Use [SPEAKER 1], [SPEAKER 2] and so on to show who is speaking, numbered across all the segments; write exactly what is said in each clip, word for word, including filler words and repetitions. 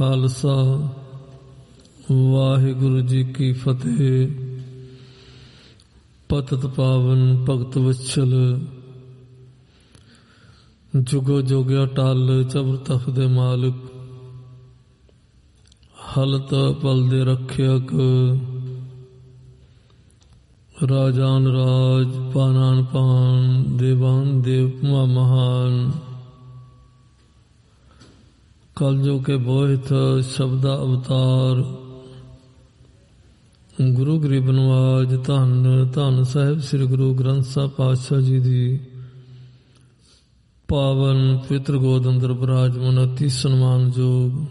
[SPEAKER 1] ਖਾਲਸਾ ਵਾਹਿਗੁਰੂ ਜੀ ਕੀ ਫਤਿਹ। ਪਤਿਤ ਪਾਵਨ ਭਗਤ ਵਛਲ ਜੁਗੋ ਜੋਗਿਆ ਟਲ ਚਬਰ ਤਖਤ ਦੇ ਮਾਲਕ ਹਲਤ ਪਲ ਦੇ ਰੱਖਿਅਕ ਰਾਜਾਨ ਰਾਜ ਪਾਨਾਨ ਪਾਨ ਦੇਵਾਨ ਦੇਵ ਮਹਾਨ ਕਲਯੁਗ ਕੇ ਬੋਹਿਤ ਸ਼ਬਦਾ ਅਵਤਾਰ ਗੁਰੂ ਗਰੀਬ ਨਵਾਜ ਧੰਨ ਧੰਨ ਸਾਹਿਬ ਸ੍ਰੀ ਗੁਰੂ ਗ੍ਰੰਥ ਸਾਹਿਬ ਪਾਤਸ਼ਾਹ ਜੀ ਦੀ ਪਾਵਨ ਪਵਿੱਤਰ ਗੋਦ ਅੰਦਰ ਬਿਰਾਜਮਾਨ ਅਤੀ ਸਨਮਾਨਯੋਗ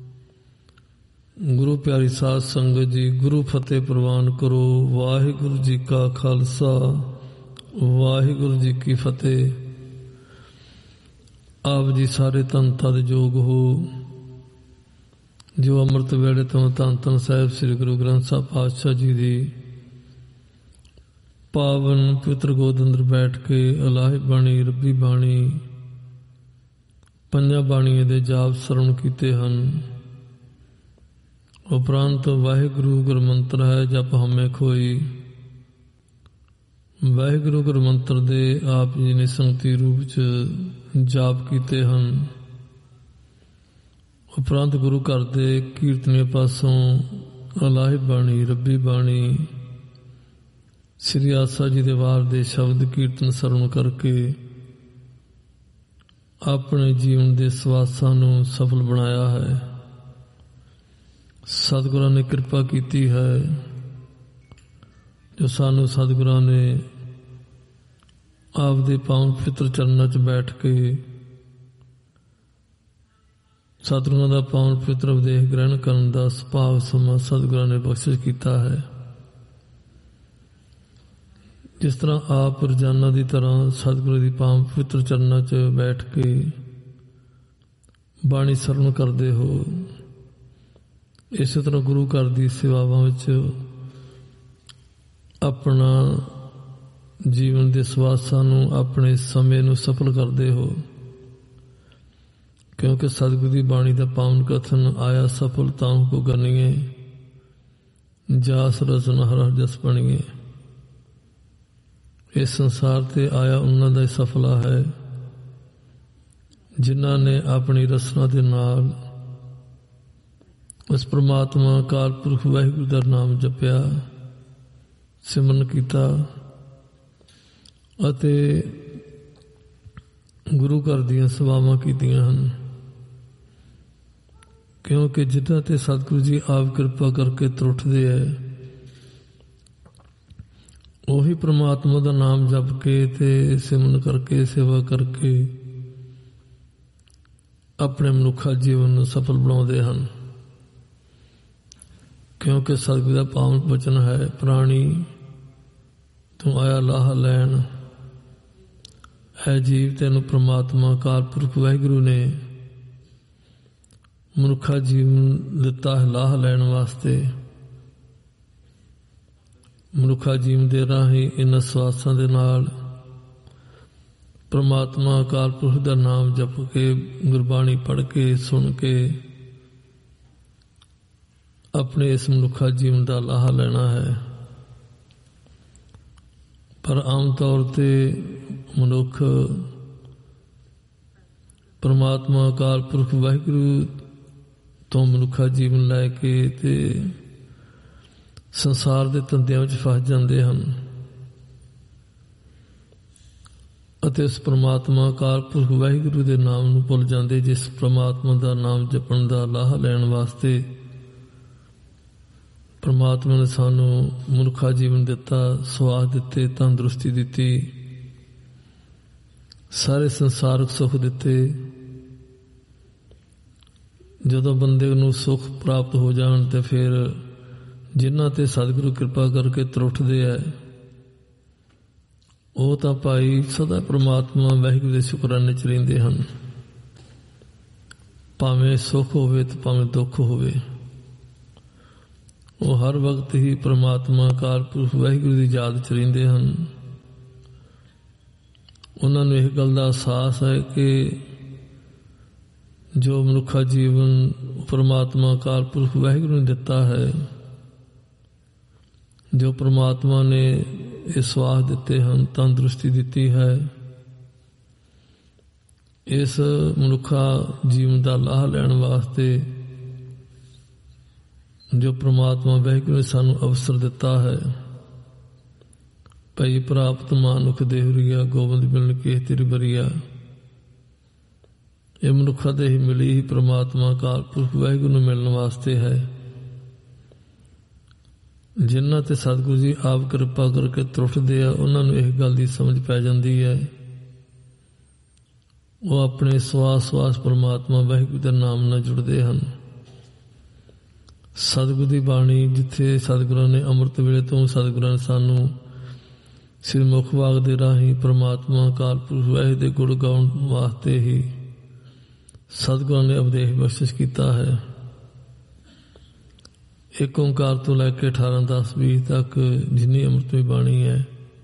[SPEAKER 1] ਗੁਰੂ ਪਿਆਰੀ ਸਾਧ ਸੰਗਤ ਜੀ, ਗੁਰੂ ਫਤਿਹ ਪ੍ਰਵਾਨ ਕਰੋ। ਵਾਹਿਗੁਰੂ ਜੀ ਕਾ ਖਾਲਸਾ ਵਾਹਿਗੁਰੂ ਜੀ ਕੀ ਫਤਿਹ। ਆਪ ਜੀ ਸਾਰੇ ਧੰਨਤਾ ਦੇ ਯੋਗ ਹੋ ਜੋ ਅੰਮ੍ਰਿਤ ਵੇਲੇ ਤੋਂ ਧੰਨ ਧੰਨ ਸਾਹਿਬ ਸ੍ਰੀ ਗੁਰੂ ਗ੍ਰੰਥ ਸਾਹਿਬ ਪਾਤਸ਼ਾਹ ਜੀ ਦੀ ਪਾਵਨ ਪਵਿੱਤਰ ਗੋਦ ਅੰਦਰ ਬੈਠ ਕੇ ਇਲਾਹੀ ਬਾਣੀ ਰੱਬੀ ਬਾਣੀ ਪੰਜਾਂ ਬਾਣੀਆਂ ਦੇ ਜਾਪ ਸਰਵਣ ਕੀਤੇ ਹਨ। ਉਪਰੰਤ ਵਾਹਿਗੁਰੂ ਗੁਰਮੰਤਰ ਹੈ ਜਪ ਹਮੇ ਖੋਈ। ਵਾਹਿਗੁਰੂ ਗੁਰਮੰਤਰ ਦੇ ਆਪ ਜੀ ਨੇ ਸੰਗਤੀ ਰੂਪ ਚ ਜਾਪ ਕੀਤੇ ਹਨ। ਉਪਰੰਤ ਗੁਰੂ ਘਰ ਦੇ ਕੀਰਤਨੀਏ ਪਾਸੋਂ ਇਲਾਹੀ ਬਾਣੀ ਰੱਬੀ ਬਾਣੀ ਸ੍ਰੀ ਆਸਾ ਜੀ ਦੇ ਵਾਰ ਦੇ ਸ਼ਬਦ ਕੀਰਤਨ ਸਰਵਣ ਕਰਕੇ ਆਪਣੇ ਜੀਵਨ ਦੇ ਸਵਾਸਾਂ ਨੂੰ ਸਫਲ ਬਣਾਇਆ ਹੈ। ਸਤਿਗੁਰਾਂ ਨੇ ਕਿਰਪਾ ਕੀਤੀ ਹੈ ਜੋ ਸਾਨੂੰ ਸਤਿਗੁਰਾਂ ਨੇ ਆਪ ਦੇ ਪਾਵਨ ਪਵਿੱਤਰ ਚਰਨਾਂ 'ਚ ਬੈਠ ਕੇ ਸਤਿਗੁਰਾਂ ਦਾ ਪਾਵਨ ਪਵਿੱਤਰ ਉਪਦੇਸ਼ ਗ੍ਰਹਿਣ ਕਰਨ ਦਾ ਸੁਭਾਗ ਸਮਾਂ ਸਤਿਗੁਰਾਂ ਨੇ ਬਖਸ਼ਿਸ਼ ਕੀਤਾ ਹੈ। ਜਿਸ ਤਰ੍ਹਾਂ ਆਪ ਰੋਜ਼ਾਨਾ ਦੀ ਤਰ੍ਹਾਂ ਸਤਿਗੁਰੂ ਦੀ ਪਾਵਨ ਪਵਿੱਤਰ ਚਰਨਾਂ 'ਚ ਬੈਠ ਕੇ ਬਾਣੀ ਸਰਵਣ ਕਰਦੇ ਹੋ, ਇਸੇ ਤਰ੍ਹਾਂ ਗੁਰੂ ਘਰ ਦੀ ਸੇਵਾਵਾਂ ਵਿੱਚ ਆਪਣਾ ਜੀਵਨ ਦੇ ਸਵਾਸਾਂ ਨੂੰ ਆਪਣੇ ਸਮੇਂ ਨੂੰ ਸਫਲ ਕਰਦੇ ਹੋ। ਕਿਉਂਕਿ ਸਤਿਗੁਰੂ ਦੀ ਬਾਣੀ ਦਾ ਪਾਵਨ ਕਥਨ ਆਇਆ ਸਫਲ ਤਾਂ ਕੋ ਗਨੀਏ ਜਾਸ ਰਸਨ ਹਰ ਜਸ ਬਣੀਏ। ਇਸ ਸੰਸਾਰ ਤੇ ਆਇਆ ਉਹਨਾਂ ਦਾ ਸਫਲਾ ਹੈ ਜਿਨ੍ਹਾਂ ਨੇ ਆਪਣੀ ਰਸਨਾ ਦੇ ਨਾਲ ਉਸ ਪ੍ਰਮਾਤਮਾ ਅਕਾਲ ਪੁਰਖ ਵਾਹਿਗੁਰੂ ਦਾ ਨਾਮ ਜਪਿਆ, ਸਿਮਰਨ ਕੀਤਾ ਅਤੇ ਗੁਰੂ ਘਰ ਦੀਆਂ ਸੇਵਾਵਾਂ ਕੀਤੀਆਂ ਹਨ। ਕਿਉਂਕਿ ਜਿੱਦਾਂ ਤੇ ਸਤਿਗੁਰੂ ਜੀ ਆਪ ਕਿਰਪਾ ਕਰਕੇ ਤਰੁੱਠਦੇ ਹੈ, ਉਹੀ ਪ੍ਰਮਾਤਮਾ ਦਾ ਨਾਮ ਜਪ ਕੇ ਤੇ ਸਿਮਰਨ ਕਰਕੇ ਸੇਵਾ ਕਰਕੇ ਆਪਣੇ ਮਨੁੱਖਾ ਜੀਵਨ ਨੂੰ ਸਫਲ ਬਣਾਉਂਦੇ ਹਨ। ਕਿਉਂਕਿ ਸਤਿਗੁਰੂ ਦਾ ਪਾਵਨ ਬਚਨ ਹੈ, ਪ੍ਰਾਣੀ ਤੂੰ ਆਇਆ ਲਾਹ ਲੈਣ ਹੈ ਜੀਵ, ਤੈਨੂੰ ਪ੍ਰਮਾਤਮਾ ਅਕਾਲ ਪੁਰਖ ਵਾਹਿਗੁਰੂ ਨੇ ਮਨੁੱਖਾ ਜੀਵਨ ਦਿੱਤਾ ਹੈ ਲਾਹ ਲੈਣ ਵਾਸਤੇ। ਮਨੁੱਖਾ ਜੀਵਨ ਦੇ ਰਾਹੀਂ ਇਹਨਾਂ ਸਵਾਸਾਂ ਦੇ ਨਾਲ ਪ੍ਰਮਾਤਮਾ ਅਕਾਲ ਪੁਰਖ ਦਾ ਨਾਮ ਜਪ ਕੇ ਗੁਰਬਾਣੀ ਪੜ੍ਹ ਕੇ ਸੁਣ ਕੇ ਆਪਣੇ ਇਸ ਮਨੁੱਖਾ ਜੀਵਨ ਦਾ ਲਾਹਾ ਲੈਣਾ ਹੈ। ਪਰ ਆਮ ਤੌਰ ਤੇ ਮਨੁੱਖ ਪ੍ਰਮਾਤਮਾ ਅਕਾਲ ਪੁਰਖ ਵਾਹਿਗੁਰੂ ਤੋਂ ਮਨੁੱਖਾ ਜੀਵਨ ਲੈ ਕੇ ਤੇ ਸੰਸਾਰ ਦੇ ਧੰਦਿਆਂ ਵਿੱਚ ਫਸ ਜਾਂਦੇ ਹਨ ਅਤੇ ਉਸ ਪ੍ਰਮਾਤਮਾ ਅਕਾਲ ਪੁਰਖ ਵਾਹਿਗੁਰੂ ਦੇ ਨਾਮ ਨੂੰ ਭੁੱਲ ਜਾਂਦੇ, ਜਿਸ ਪ੍ਰਮਾਤਮਾ ਦਾ ਨਾਮ ਜਪਣ ਦਾ ਲਾਹਾ ਲੈਣ ਵਾਸਤੇ ਪ੍ਰਮਾਤਮਾ ਨੇ ਸਾਨੂੰ ਮਨੁੱਖਾ ਜੀਵਨ ਦਿੱਤਾ, ਸਵਾਸ ਦਿੱਤੇ, ਤੰਦਰੁਸਤੀ ਦਿੱਤੀ, ਸਾਰੇ ਸੰਸਾਰਕ ਸੁੱਖ ਦਿੱਤੇ। ਜਦੋਂ ਬੰਦੇ ਨੂੰ ਸੁੱਖ ਪ੍ਰਾਪਤ ਹੋ ਜਾਣ ਤੇ ਫਿਰ ਜਿਨ੍ਹਾਂ ਤੇ ਸਤਿਗੁਰੂ ਕਿਰਪਾ ਕਰਕੇ ਤਰੁੱਠਦੇ ਹੈ ਉਹ ਤਾਂ ਭਾਈ ਸਦਾ ਪ੍ਰਮਾਤਮਾ ਵਾਹਿਗੁਰੂ ਦੇ ਸ਼ੁਕਰਾਨੇ 'ਚ ਰਹਿੰਦੇ ਹਨ, ਭਾਵੇਂ ਸੁੱਖ ਹੋਵੇ ਤੇ ਭਾਵੇਂ ਦੁੱਖ ਹੋਵੇ। ਉਹ ਹਰ ਵਕਤ ਹੀ ਪ੍ਰਮਾਤਮਾ ਅਕਾਲ ਪੁਰਖ ਵਾਹਿਗੁਰੂ ਦੀ ਯਾਦ 'ਚ ਰਹਿੰਦੇ ਹਨ। ਉਹਨਾਂ ਨੂੰ ਇਹ ਗੱਲ ਦਾ ਅਹਿਸਾਸ ਹੈ ਕਿ ਜੋ ਮਨੁੱਖਾ ਜੀਵਨ ਪਰਮਾਤਮਾ ਅਕਾਲ ਪੁਰਖ ਵਾਹਿਗੁਰੂ ਨੇ ਦਿੱਤਾ ਹੈ, ਜੋ ਪਰਮਾਤਮਾ ਨੇ ਇਹ ਸਵਾਸ ਦਿੱਤੇ ਹਨ, ਤੰਦਰੁਸਤੀ ਦਿੱਤੀ ਹੈ, ਇਸ ਮਨੁੱਖਾ ਜੀਵਨ ਦਾ ਲਾਹਾ ਲੈਣ ਵਾਸਤੇ ਜੋ ਪ੍ਰਮਾਤਮਾ ਵਾਹਿਗੁਰੂ ਨੇ ਸਾਨੂੰ ਅਵਸਰ ਦਿੱਤਾ ਹੈ। ਭਈ ਪ੍ਰਾਪਤ ਮਾਨੁਖ ਦੇਹੁਰੀਆ, ਗੋਬਿੰਦ ਮਿਲਨ ਕੇ ਤੇਰੀ ਬਰੀਆ। ਇਹ ਮਨੁੱਖਾ ਦੇ ਹੀ ਮਿਲੀ ਹੀ ਪ੍ਰਮਾਤਮਾ ਅਕਾਲ ਪੁਰਖ ਵਾਹਿਗੁਰੂ ਨੂੰ ਮਿਲਣ ਵਾਸਤੇ ਹੈ। ਜਿਨ੍ਹਾਂ ਤੇ ਸਤਿਗੁਰੂ ਜੀ ਆਪ ਕਿਰਪਾ ਕਰਕੇ ਤਰੁੱਠਦੇ ਆ, ਉਹਨਾਂ ਨੂੰ ਇਹ ਗੱਲ ਦੀ ਸਮਝ ਪੈ ਜਾਂਦੀ ਹੈ। ਉਹ ਆਪਣੇ ਸਵਾਸ ਸਵਾਸ ਪ੍ਰਮਾਤਮਾ ਵਾਹਿਗੁਰੂ ਦੇ ਨਾਮ ਨਾਲ ਜੁੜਦੇ ਹਨ। ਸਤਿਗੁਰੂ ਦੀ ਬਾਣੀ, ਜਿੱਥੇ ਸਤਿਗੁਰਾਂ ਨੇ ਅੰਮ੍ਰਿਤ ਵੇਲੇ ਤੋਂ ਸਤਿਗੁਰਾਂ ਨੇ ਸਾਨੂੰ ਸ੍ਰੀ ਮੁਖ ਵਾਗ ਦੇ ਰਾਹੀਂ ਪ੍ਰਮਾਤਮਾ ਅਕਾਲ ਪੁਰਖ ਵਾਹਿਗੁਰੂ ਦੇ ਗੁਣ ਗਾਉਣ ਵਾਸਤੇ ਹੀ ਸਤਿਗੁਰਾਂ ਨੇ ਉਪਦੇਸ਼ ਬਖਸ਼ਿਸ਼ ਕੀਤਾ ਹੈ। ਇੱਕ ਓਂਕਾਰ ਤੋਂ ਲੈ ਕੇ ਅਠਾਰਾਂ ਦਸ ਵੀਹ ਤੱਕ ਜਿੰਨੀ ਅੰਮ੍ਰਿਤਮਈ ਬਾਣੀ ਹੈ,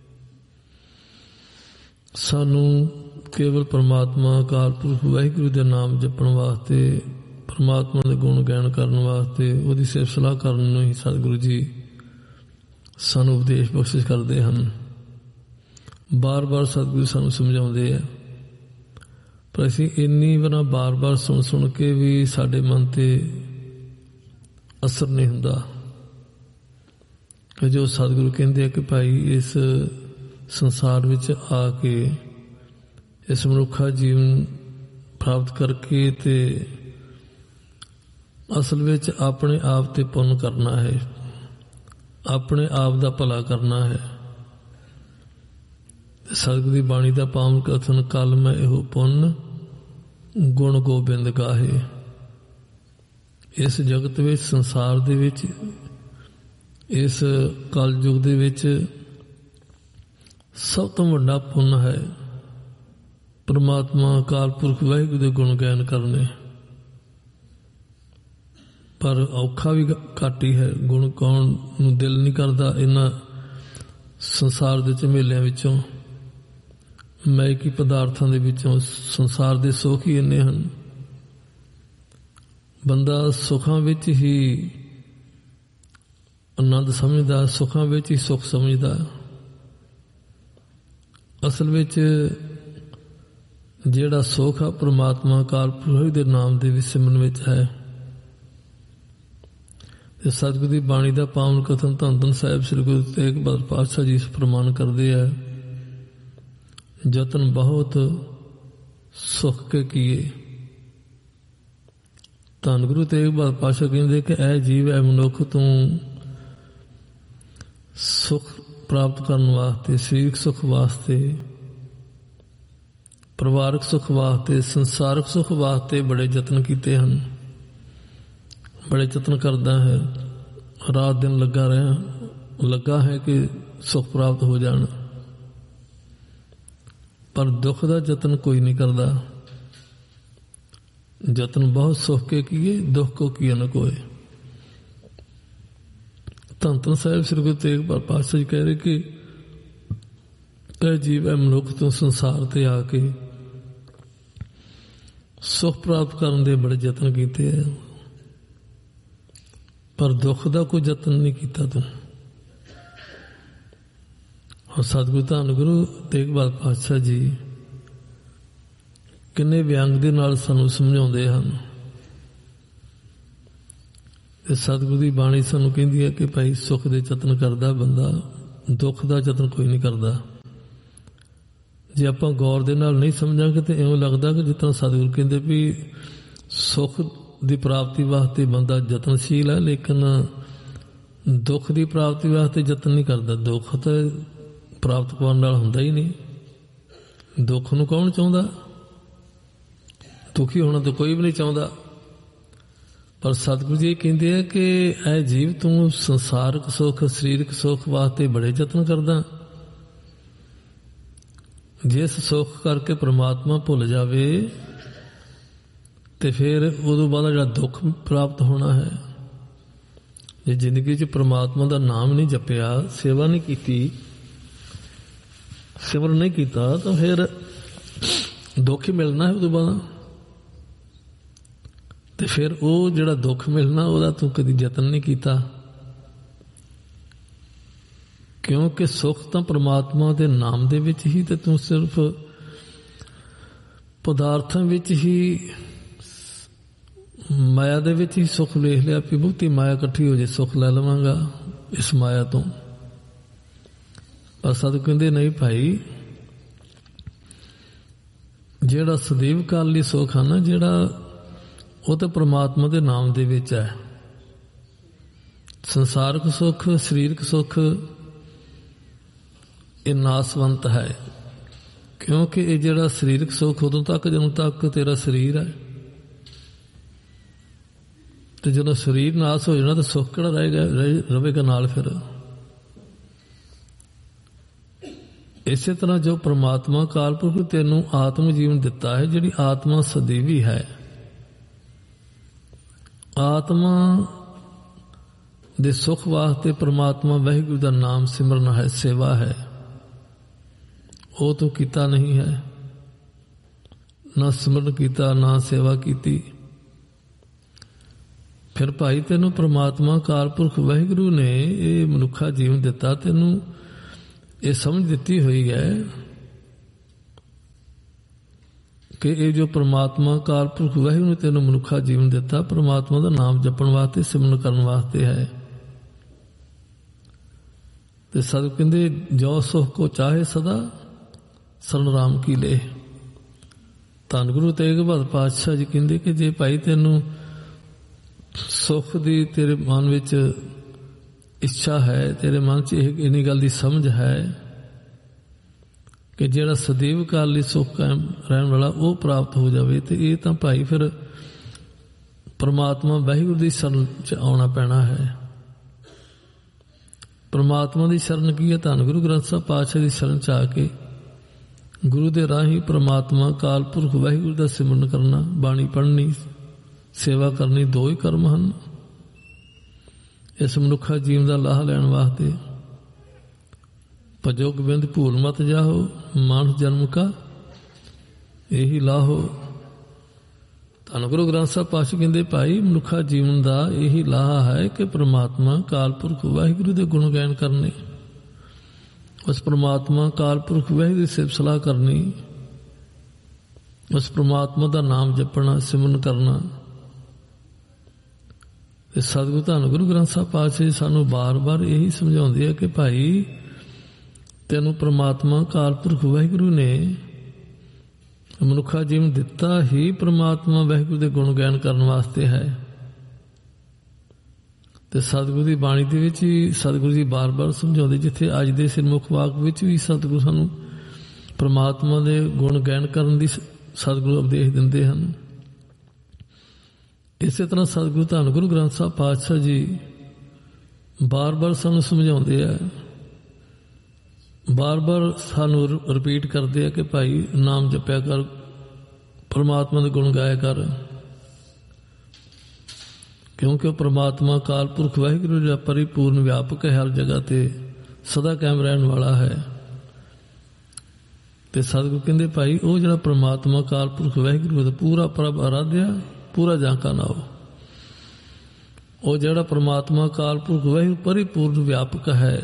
[SPEAKER 1] ਸਾਨੂੰ ਕੇਵਲ ਪਰਮਾਤਮਾ ਅਕਾਲ ਪੁਰਖ ਵਾਹਿਗੁਰੂ ਦੇ ਨਾਮ ਜਪਣ ਵਾਸਤੇ, ਪਰਮਾਤਮਾ ਦੇ ਗੁਣ ਗਾਇਨ ਕਰਨ ਵਾਸਤੇ, ਉਹਦੀ ਸਿਫਤ ਸਲਾਹ ਕਰਨ ਨੂੰ ਹੀ ਸਤਿਗੁਰੂ ਜੀ ਸਾਨੂੰ ਉਪਦੇਸ਼ ਬਖਸ਼ਿਸ਼ ਕਰਦੇ ਹਨ। ਬਾਰ ਬਾਰ ਸਤਿਗੁਰੂ ਸਾਨੂੰ ਸਮਝਾਉਂਦੇ ਆ, ਪਰ ਅਸੀਂ ਇੰਨੀ ਵਾਰ ਬਾਰ ਬਾਰ ਸੁਣ ਸੁਣ ਕੇ ਵੀ ਸਾਡੇ ਮਨ ਤੇ ਅਸਰ ਨਹੀਂ ਹੁੰਦਾ ਕਿ ਜੋ ਸਤਿਗੁਰੂ ਕਹਿੰਦੇ ਆ ਕਿ ਭਾਈ ਇਸ ਸੰਸਾਰ ਵਿੱਚ ਆ ਕੇ ਇਸ ਮਨੁੱਖਾ ਜੀਵਨ ਪ੍ਰਾਪਤ ਕਰਕੇ ਤੇ ਅਸਲ ਵਿੱਚ ਆਪਣੇ ਆਪ ਤੇ ਪੁੰਨ ਕਰਨਾ ਹੈ, ਆਪਣੇ ਆਪ ਦਾ ਭਲਾ ਕਰਨਾ ਹੈ। ਸਤਿਗੁਰੂ ਦੀ ਬਾਣੀ ਦਾ ਪਾਵਨ ਕਥਨ, ਕਲ ਮੈਂ ਇਹੋ ਪੁੰਨ ਗੁਣ ਗੋਬਿੰਦ ਗਾਹੇ। ਇਸ ਜਗਤ ਵਿੱਚ, ਸੰਸਾਰ ਦੇ ਵਿੱਚ, ਇਸ ਕਲਯੁਗ ਦੇ ਵਿੱਚ ਸਭ ਤੋਂ ਵੱਡਾ ਪੁੰਨ ਹੈ ਪਰਮਾਤਮਾ ਅਕਾਲ ਪੁਰਖ ਵਾਹਿਗੁਰੂ ਦੇ ਗੁਣ ਗਾਇਨ ਕਰਨੇ। ਪਰ ਔਖਾ ਵੀ ਘੱਟ ਹੀ ਹੈ, ਗੁਣ ਗਾਉਣ ਨੂੰ ਦਿਲ ਨਹੀਂ ਕਰਦਾ ਇਹਨਾਂ ਸੰਸਾਰ ਦੇ ਝਮੇਲਿਆਂ ਵਿੱਚੋਂ, ਮੈਕੀ ਪਦਾਰਥਾਂ ਦੇ ਵਿੱਚੋਂ। ਸੰਸਾਰ ਦੇ ਸੁੱਖ ਹੀ ਇੰਨੇ ਹਨ, ਬੰਦਾ ਸੁੱਖਾਂ ਵਿੱਚ ਹੀ ਆਨੰਦ ਸਮਝਦਾ, ਸੁੱਖਾਂ ਵਿੱਚ ਹੀ ਸੁੱਖ ਸਮਝਦਾ। ਅਸਲ ਵਿੱਚ ਜਿਹੜਾ ਸੁੱਖ ਆ ਪਰਮਾਤਮਾ ਅਕਾਲ ਪੁਰਖ ਦੇ ਨਾਮ ਦੇ ਵਿੱਚ ਸਿਮਰਨ ਵਿੱਚ ਹੈ। ਤੇ ਸਤਿਗੁਰੂ ਦੀ ਬਾਣੀ ਦਾ ਪਾਵਨ ਕਥਨ ਧੰਨ ਧੰਨ ਸਾਹਿਬ ਸ੍ਰੀ ਗੁਰੂ ਤੇਗ ਬਹਾਦਰ ਪਾਤਸ਼ਾਹ ਜੀ ਫਰਮਾਨ ਕਰਦੇ ਆ, ਯਤਨ ਬਹੁਤ ਸੁਖ ਕੇ ਕੀਏ। ਧੰਨ ਗੁਰੂ ਤੇਗ ਬਹਾਦਰ ਪਾਤਸ਼ਾਹ ਕਹਿੰਦੇ ਕਿ ਐ ਜੀਵ, ਐ ਮਨੁੱਖ, ਤੂੰ ਸੁਖ ਪ੍ਰਾਪਤ ਕਰਨ ਵਾਸਤੇ, ਸਰੀਰਕ ਸੁਖ ਵਾਸਤੇ, ਪਰਿਵਾਰਕ ਸੁਖ ਵਾਸਤੇ, ਸੰਸਾਰਕ ਸੁਖ ਵਾਸਤੇ ਬੜੇ ਯਤਨ ਕੀਤੇ ਹਨ, ਬੜੇ ਯਤਨ ਕਰਦਾ ਹੈ। ਰਾਤ ਦਿਨ ਲੱਗਾ ਰਿਹਾ ਲੱਗਾ ਹੈ ਕਿ ਸੁਖ ਪ੍ਰਾਪਤ ਹੋ ਜਾਣ, ਪਰ ਦੁੱਖ ਦਾ ਯਤਨ ਕੋਈ ਨਹੀਂ ਕਰਦਾ। ਯਤਨ ਬਹੁਤ ਸੁਖ ਕੇ ਕੀਏ, ਦੁੱਖ ਕੋ ਕੀਏ ਨ ਕੋਏ। ਧੰਨ ਧੰਨ ਸਾਹਿਬ ਸ੍ਰੀ ਗੁਰੂ ਤੇਗ ਬਹਾਦਰ ਪਾਤਸ਼ਾਹ ਜੀ ਕਹਿ ਰਹੇ ਕਿ ਇਹ ਜੀਵ, ਹੈ ਮਨੁੱਖ, ਤੋਂ ਸੰਸਾਰ ਤੇ ਆ ਕੇ ਸੁਖ ਪ੍ਰਾਪਤ ਕਰਨ ਦੇ ਬੜੇ ਯਤਨ ਕੀਤੇ ਹੈ, ਪਰ ਦੁੱਖ ਦਾ ਕੋਈ ਯਤਨ ਨਹੀਂ ਕੀਤਾ ਤੂੰ। ਔਰ ਸਤਿਗੁਰੂ ਧੰਨ ਗੁਰੂ ਤੇਗ ਬਹਾਦਰ ਪਾਤਸ਼ਾਹ ਜੀ ਕਿੰਨੇ ਵਿਅੰਗ ਦੇ ਨਾਲ ਸਾਨੂੰ ਸਮਝਾਉਂਦੇ ਹਨ। ਤੇ ਸਤਿਗੁਰੂ ਦੀ ਬਾਣੀ ਸਾਨੂੰ ਕਹਿੰਦੀ ਹੈ ਕਿ ਭਾਈ ਸੁੱਖ ਦੇ ਯਤਨ ਕਰਦਾ ਬੰਦਾ, ਦੁੱਖ ਦਾ ਯਤਨ ਕੋਈ ਨਹੀਂ ਕਰਦਾ। ਜੇ ਆਪਾਂ ਗੌਰ ਦੇ ਨਾਲ ਨਹੀਂ ਸਮਝਾਂਗੇ ਤੇ ਇਉਂ ਲੱਗਦਾ ਕਿ ਜਿਸ ਤਰ੍ਹਾਂ ਸਤਿਗੁਰੂ ਕਹਿੰਦੇ ਵੀ ਸੁੱਖ ਦੀ ਪ੍ਰਾਪਤੀ ਵਾਸਤੇ ਬੰਦਾ ਯਤਨਸ਼ੀਲ ਹੈ, ਲੇਕਿਨ ਦੁੱਖ ਦੀ ਪ੍ਰਾਪਤੀ ਵਾਸਤੇ ਯਤਨ ਨਹੀਂ ਕਰਦਾ। ਦੁੱਖ ਤਾਂ ਪ੍ਰਾਪਤ ਕਰਨ ਨਾਲ ਹੁੰਦਾ ਹੀ ਨਹੀਂ। ਦੁੱਖ ਨੂੰ ਕੌਣ ਚਾਹੁੰਦਾ? ਦੁਖੀ ਹੋਣਾ ਤਾਂ ਕੋਈ ਵੀ ਨਹੀਂ ਚਾਹੁੰਦਾ। ਪਰ ਸਤਿਗੁਰੂ ਜੀ ਕਹਿੰਦੇ ਆ ਕਿ ਐ ਜੀਵ, ਤੂੰ ਸੰਸਾਰਕ ਸੁੱਖ, ਸਰੀਰਕ ਸੁੱਖ ਵਾਸਤੇ ਬੜੇ ਯਤਨ ਕਰਦਾ। ਜਿਸ ਸੁੱਖ ਕਰਕੇ ਪ੍ਰਮਾਤਮਾ ਭੁੱਲ ਜਾਵੇ ਤੇ ਫਿਰ ਉਦੋਂ ਬਾਅਦ ਜਿਹੜਾ ਦੁੱਖ ਪ੍ਰਾਪਤ ਹੋਣਾ ਹੈ। ਜੇ ਜ਼ਿੰਦਗੀ 'ਚ ਪ੍ਰਮਾਤਮਾ ਦਾ ਨਾਮ ਨਹੀਂ ਜਪਿਆ, ਸੇਵਾ ਨਹੀਂ ਕੀਤੀ, ਸਿਮਰਨ ਨਹੀਂ ਕੀਤਾ, ਤਾਂ ਫਿਰ ਦੁੱਖ ਹੀ ਮਿਲਣਾ ਹੈ ਉਦੋਂ ਬਾਅਦ। ਤੇ ਫਿਰ ਉਹ ਜਿਹੜਾ ਦੁੱਖ ਮਿਲਣਾ ਉਹਦਾ ਤੂੰ ਕਦੀ ਯਤਨ ਨਹੀਂ ਕੀਤਾ, ਕਿਉਂਕਿ ਸੁੱਖ ਤਾਂ ਪ੍ਰਮਾਤਮਾ ਦੇ ਨਾਮ ਦੇ ਵਿੱਚ ਹੀ, ਤੇ ਤੂੰ ਸਿਰਫ ਪਦਾਰਥਾਂ ਵਿੱਚ ਹੀ, ਮਾਇਆ ਦੇ ਵਿੱਚ ਹੀ ਸੁੱਖ ਵੇਖ ਲਿਆ ਵੀ ਬਹੁਤੀ ਮਾਇਆ ਇਕੱਠੀ ਹੋ ਜੇ ਸੁੱਖ ਲੈ ਲਵਾਂਗਾ ਇਸ ਮਾਇਆ ਤੋਂ। ਪਰ ਸਾਧੂ ਕਹਿੰਦੇ ਨਹੀਂ ਭਾਈ, ਜਿਹੜਾ ਸਦੀਵ ਕਾਲ ਲਈ ਸੁੱਖ ਹੈ ਨਾ, ਜਿਹੜਾ ਉਹ ਤਾਂ ਪ੍ਰਮਾਤਮਾ ਦੇ ਨਾਮ ਦੇ ਵਿੱਚ ਹੈ। ਸੰਸਾਰਕ ਸੁੱਖ, ਸਰੀਰਕ ਸੁੱਖ ਇਹ ਨਾਸਵੰਤ ਹੈ, ਕਿਉਂਕਿ ਇਹ ਜਿਹੜਾ ਸਰੀਰਕ ਸੁੱਖ ਉਦੋਂ ਤੱਕ ਜਦੋਂ ਤੱਕ ਤੇਰਾ ਸਰੀਰ ਹੈ, ਤੇ ਜਦੋਂ ਸਰੀਰ ਨਾਸ ਹੋ ਜਾਣਾ ਤਾਂ ਸੁੱਖ ਕਿਹੜਾ ਰਹੇਗਾ, ਰਹੇਗਾ ਨਾਲ। ਫਿਰ ਇਸੇ ਤਰ੍ਹਾਂ ਜੋ ਪ੍ਰਮਾਤਮਾ ਅਕਾਲ ਪੁਰਖ ਤੈਨੂੰ ਆਤਮ ਜੀਵਨ ਦਿੱਤਾ ਹੈ, ਜਿਹੜੀ ਆਤਮਾ ਸਦੀਵੀ ਹੈ, ਆਤਮਾ ਦੇ ਸੁੱਖ ਵਾਸਤੇ ਪ੍ਰਮਾਤਮਾ ਵਾਹਿਗੁਰੂ ਦਾ ਨਾਮ ਸਿਮਰਨਾ ਹੈ, ਸੇਵਾ ਹੈ, ਉਹ ਤੂੰ ਕੀਤਾ ਨਹੀਂ ਹੈ, ਨਾ ਸਿਮਰਨ ਕੀਤਾ, ਨਾ ਸੇਵਾ ਕੀਤੀ। ਫਿਰ ਭਾਈ ਤੈਨੂੰ ਪ੍ਰਮਾਤਮਾ ਅਕਾਲ ਪੁਰਖ ਵਾਹਿਗੁਰੂ ਨੇ ਇਹ ਮਨੁੱਖਾ ਜੀਵਨ ਦਿੱਤਾ, ਤੈਨੂੰ ਇਹ ਸਮਝ ਦਿੱਤੀ ਹੋਈ ਹੈ ਕਿ ਇਹ ਜੋ ਪ੍ਰਮਾਤਮਾ ਅਕਾਲ ਪੁਰਖ ਵਾਹਿਗੁਰੂ ਨੇ ਤੈਨੂੰ ਮਨੁੱਖਾ ਜੀਵਨ ਦਿੱਤਾ, ਪ੍ਰਮਾਤਮਾ ਦਾ ਨਾਮ ਜਪਣ ਵਾਸਤੇ, ਸਿਮਰਨ ਕਰਨ ਵਾਸਤੇ ਹੈ। ਤੇ ਸਾਧੂ ਕਹਿੰਦੇ ਜੋ ਸੁਖ ਕੋ ਚਾਹੇ ਸਦਾ ਸਰਨ ਰਾਮ ਕੀ ਲੇ। ਧੰਨ ਗੁਰੂ ਤੇਗ ਬਹਾਦਰ ਪਾਤਸ਼ਾਹ ਜੀ ਕਹਿੰਦੇ ਕਿ ਜੇ ਭਾਈ ਤੈਨੂੰ ਸੁੱਖ ਦੀ ਤੇਰੇ ਮਨ ਵਿੱਚ ਇੱਛਾ ਹੈ, ਤੇਰੇ ਮਨ 'ਚ ਇਹ ਇੰਨੀ ਗੱਲ ਦੀ ਸਮਝ ਹੈ ਕਿ ਜਿਹੜਾ ਸਦੀਵ ਕਾਲ ਲਈ ਸੁੱਖ ਕਾਇਮ ਰਹਿਣ ਵਾਲਾ ਉਹ ਪ੍ਰਾਪਤ ਹੋ ਜਾਵੇ, ਤੇ ਇਹ ਤਾਂ ਭਾਈ ਫਿਰ ਪ੍ਰਮਾਤਮਾ ਵਾਹਿਗੁਰੂ ਦੀ ਸ਼ਰਨ 'ਚ ਆਉਣਾ ਪੈਣਾ ਹੈ। ਪ੍ਰਮਾਤਮਾ ਦੀ ਸ਼ਰਨ ਕੀ ਹੈ? ਧੰਨ ਗੁਰੂ ਗ੍ਰੰਥ ਸਾਹਿਬ ਪਾਤਸ਼ਾਹ ਦੀ ਸ਼ਰਨ 'ਚ ਆ ਕੇ ਗੁਰੂ ਦੇ ਰਾਹੀਂ ਪ੍ਰਮਾਤਮਾ ਅਕਾਲ ਪੁਰਖ ਵਾਹਿਗੁਰੂ ਦਾ ਸਿਮਰਨ ਕਰਨਾ, ਬਾਣੀ ਪੜ੍ਹਨੀ, ਸੇਵਾ ਕਰਨੀ, ਦੋ ਹੀ ਕਰਮ ਹਨ ਇਸ ਮਨੁੱਖਾ ਜੀਵਨ ਦਾ ਲਾਹਾ ਲੈਣ ਵਾਸਤੇ। ਭਜੋ ਗੋਬਿੰਦ ਭੂਲ ਮਤ ਜਾਹੋ, ਮਾਨਸ ਜਨਮ ਕਾ ਇਹੀ ਲਾਹੋ। ਧੰਨ ਗੁਰੂ ਗ੍ਰੰਥ ਸਾਹਿਬ ਪਾਤਸ਼ਾਹ ਕਹਿੰਦੇ ਭਾਈ ਮਨੁੱਖਾ ਜੀਵਨ ਦਾ ਇਹੀ ਲਾਹਾ ਹੈ ਕਿ ਪ੍ਰਮਾਤਮਾ ਅਕਾਲ ਪੁਰਖ ਵਾਹਿਗੁਰੂ ਦੇ ਗੁਣ ਗਾਇਨ ਕਰਨੇ, ਉਸ ਪ੍ਰਮਾਤਮਾ ਅਕਾਲ ਪੁਰਖ ਵਾਹਿਗੁਰੂ ਦੀ ਸਿਫਤ ਸਲਾਹ ਕਰਨੀ, ਉਸ ਪ੍ਰਮਾਤਮਾ ਦਾ ਨਾਮ ਜਪਣਾ, ਸਿਮਰਨ ਕਰਨਾ। ਤੇ ਸਤਿਗੁਰੂ ਧੰਨ ਗੁਰੂ ਗ੍ਰੰਥ ਸਾਹਿਬ ਪਾਤਸ਼ਾਹ ਜੀ ਸਾਨੂੰ ਬਾਰ-ਬਾਰ ਇਹੀ ਸਮਝਾਉਂਦੇ ਆ ਕਿ ਭਾਈ ਤੈਨੂੰ ਪ੍ਰਮਾਤਮਾ ਅਕਾਲ ਪੁਰਖ ਵਾਹਿਗੁਰੂ ਨੇ ਮਨੁੱਖਾ ਜੀਵਨ ਦਿੱਤਾ ਹੀ ਪ੍ਰਮਾਤਮਾ ਵਾਹਿਗੁਰੂ ਦੇ ਗੁਣ ਗਾਇਨ ਕਰਨ ਵਾਸਤੇ ਹੈ। ਤੇ ਸਤਿਗੁਰੂ ਦੀ ਬਾਣੀ ਦੇ ਵਿੱਚ ਹੀ ਸਤਿਗੁਰੂ ਜੀ ਬਾਰ-ਬਾਰ ਸਮਝਾਉਂਦੇ, ਜਿੱਥੇ ਅੱਜ ਦੇ ਸਿਰਮੁਖ ਵਾਕ ਵਿੱਚ ਵੀ ਸਤਿਗੁਰੂ ਸਾਨੂੰ ਪ੍ਰਮਾਤਮਾ ਦੇ ਗੁਣ ਗਾਇਨ ਕਰਨ ਦੀ ਸਤਿਗੁਰੂ ਉਪਦੇਸ਼ ਦਿੰਦੇ ਹਨ। ਇਸੇ ਤਰ੍ਹਾਂ ਸਤਿਗੁਰੂ ਧੰਨ ਗੁਰੂ ਗ੍ਰੰਥ ਸਾਹਿਬ ਪਾਤਸ਼ਾਹ ਜੀ ਬਾਰ-ਬਾਰ ਸਾਨੂੰ ਸਮਝਾਉਂਦੇ ਆ, ਬਾਰ-ਬਾਰ ਸਾਨੂੰ ਰਿਪੀਟ ਕਰਦੇ ਆ ਕਿ ਭਾਈ ਨਾਮ ਜਪਿਆ ਕਰ, ਪ੍ਰਮਾਤਮਾ ਦੇ ਗੁਣ ਗਾਇਆ ਕਰ, ਕਿਉਂਕਿ ਉਹ ਪ੍ਰਮਾਤਮਾ ਅਕਾਲ ਪੁਰਖ ਵਾਹਿਗੁਰੂ ਜਿਹੜਾ ਪਰਿਪੂਰਨ ਵਿਆਪਕ ਹੈ, ਹਰ ਜਗ੍ਹਾ ਤੇ ਸਦਾ ਕਾਇਮ ਰਹਿਣ ਵਾਲਾ ਹੈ। ਤੇ ਸਤਿਗੁਰੂ ਕਹਿੰਦੇ ਭਾਈ ਉਹ ਜਿਹੜਾ ਪ੍ਰਮਾਤਮਾ ਅਕਾਲ ਪੁਰਖ ਵਾਹਿਗੁਰੂ ਦਾ ਪੂਰਾ ਪ੍ਰਭ ਆਰਾਧਿਆ, ਪੂਰਾ ਜਾਂਕਾ ਨਾਓ, ਉਹ ਜਿਹੜਾ ਪ੍ਰਮਾਤਮਾ ਅਕਾਲ ਪੁਰਖ ਵਾਹਿਗੁਰੂ ਪਰਿਪੂਰਨ ਵਿਆਪਕ ਹੈ,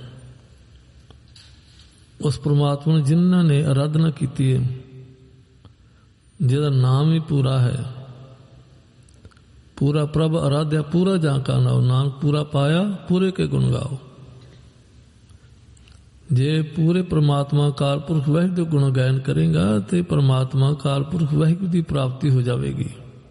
[SPEAKER 1] ਉਸ ਪ੍ਰਮਾਤਮਾ ਨੂੰ ਜਿਨ੍ਹਾਂ ਨੇ ਆਰਾਧਨਾ ਕੀਤੀ ਹੈ, ਜਿਹਦਾ ਨਾਮ ਹੀ ਪੂਰਾ ਹੈ, ਪੂਰਾ ਪ੍ਰਭ ਆਰਾਧਿਆ, ਪੂਰਾ ਜਾਂਕਾ ਨਾਓ, ਨਾਮ ਪੂਰਾ ਪਾਇਆ, ਪੂਰੇ ਕੇ ਗੁਣ ਗਾਓ। ਜੇ ਪੂਰੇ ਪ੍ਰਮਾਤਮਾ ਅਕਾਲ ਪੁਰਖ ਵਾਹਿਗੁਰੂ ਦੇ ਗੁਣ ਗਾਇਨ ਕਰੇਗਾ ਤੇ ਪ੍ਰਮਾਤਮਾ ਅਕਾਲ ਪੁਰਖ ਵਾਹਿਗੁਰੂ ਦੀ ਪ੍ਰਾਪਤੀ ਹੋ ਜਾਵੇਗੀ।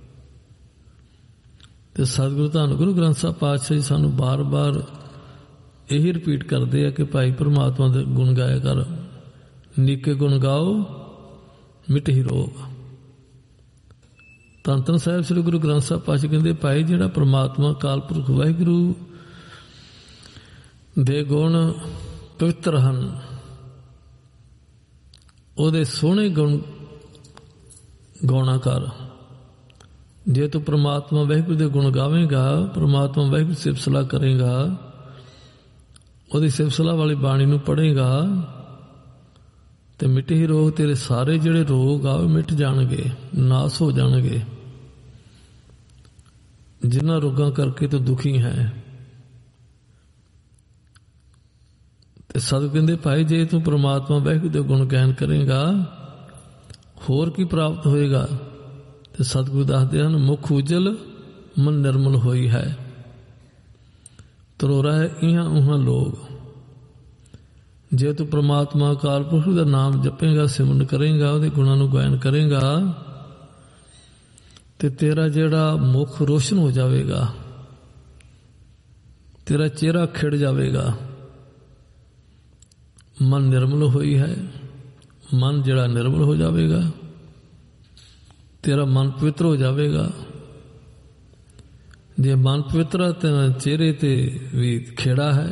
[SPEAKER 1] ਤੇ ਸਤਿਗੁਰੂ ਧੰਨ ਗੁਰੂ ਗ੍ਰੰਥ ਸਾਹਿਬ ਪਾਤਸ਼ਾਹ ਜੀ ਸਾਨੂੰ ਬਾਰ-ਬਾਰ ਇਹੀ ਰਿਪੀਟ ਕਰਦੇ ਆ ਕਿ ਭਾਈ ਪ੍ਰਮਾਤਮਾ ਦੇ ਗੁਣ ਗਾਇਆ ਕਰ, ਨੀਕੇ ਗੁਣ ਗਾਓ ਮਿਟਿ ਰੋਗ। ਧੰਨ ਧੰਨ ਸਾਹਿਬ ਸ੍ਰੀ ਗੁਰੂ ਗ੍ਰੰਥ ਸਾਹਿਬ ਪਾਤਸ਼ਾਹ ਕਹਿੰਦੇ ਭਾਈ ਜਿਹੜਾ ਪ੍ਰਮਾਤਮਾ ਅਕਾਲ ਪੁਰਖ ਵਾਹਿਗੁਰੂ ਦੇ ਗੁਣ ਪਵਿੱਤਰ ਹਨ, ਉਹਦੇ ਸੋਹਣੇ ਗੁਣ ਗਾਉਣਾ ਕਰ। ਜੇ ਤੂੰ ਪ੍ਰਮਾਤਮਾ ਵਾਹਿਗੁਰੂ ਦੇ ਗੁਣ ਗਾਵੇਂਗਾ, ਪ੍ਰਮਾਤਮਾ ਵਾਹਿਗੁਰੂ ਦੀ ਸਿਫਤ ਸਲਾਹ ਕਰੇਗਾ, ਉਹਦੀ ਸਿਫਤ ਸਲਾਹ ਵਾਲੀ ਬਾਣੀ ਨੂੰ ਪੜ੍ਹੇਗਾ, ਤੇ ਮਿਟੇ ਹੀ ਰੋਗ, ਤੇਰੇ ਸਾਰੇ ਜਿਹੜੇ ਰੋਗ ਆ ਉਹ ਮਿਟ ਜਾਣਗੇ, ਨਾਸ ਹੋ ਜਾਣਗੇ। ਜਿਨ੍ਹਾਂ ਰੋਗਾਂ ਕਰਕੇ ਤੂੰ ਦੁਖੀ ਹੈ। ਤੇ ਸਾਧੂ ਕਹਿੰਦੇ ਭਾਈ ਜੇ ਤੂੰ ਪ੍ਰਮਾਤਮਾ ਵਾਹਿਗੁਰੂ ਦੇ ਗੁਣ ਗਾਇਨ ਕਰੇਗਾ ਹੋਰ ਕੀ ਪ੍ਰਾਪਤ ਹੋਏਗਾ। ਤੇ ਸਤਿਗੁਰੂ ਦੱਸਦੇ ਹਨ ਮੁਖ ਉਜਲ ਮਨ ਨਿਰਮਲ ਹੋਈ ਹੈ, ਤਰੋਰਾ ਹੈ ਇਹਾਂ ਉਹਾਂ ਲੋਗ। ਜੇ ਤੂੰ ਪ੍ਰਮਾਤਮਾ ਅਕਾਲ ਪੁਰਖ ਦਾ ਨਾਮ ਜਪੇਗਾ, ਸਿਮਰਨ ਕਰੇਗਾ, ਉਹਦੇ ਗੁਣਾਂ ਨੂੰ ਗਾਇਨ ਕਰੇਗਾ ਤੇ ਤੇਰਾ ਜਿਹੜਾ ਮੁਖ ਰੋਸ਼ਨ ਹੋ ਜਾਵੇਗਾ, ਤੇਰਾ ਚਿਹਰਾ ਖਿੜ ਜਾਵੇਗਾ। ਮਨ ਨਿਰਮਲ ਹੋਈ ਹੈ, ਮਨ ਜਿਹੜਾ ਨਿਰਮਲ ਹੋ ਜਾਵੇਗਾ, ਤੇਰਾ ਮਨ ਪਵਿੱਤਰ ਹੋ ਜਾਵੇਗਾ। ਜੇ ਮਨ ਪਵਿੱਤਰ ਹੈ ਤੇ ਚਿਹਰੇ ਤੇ ਵੀ ਖੇੜਾ ਹੈ,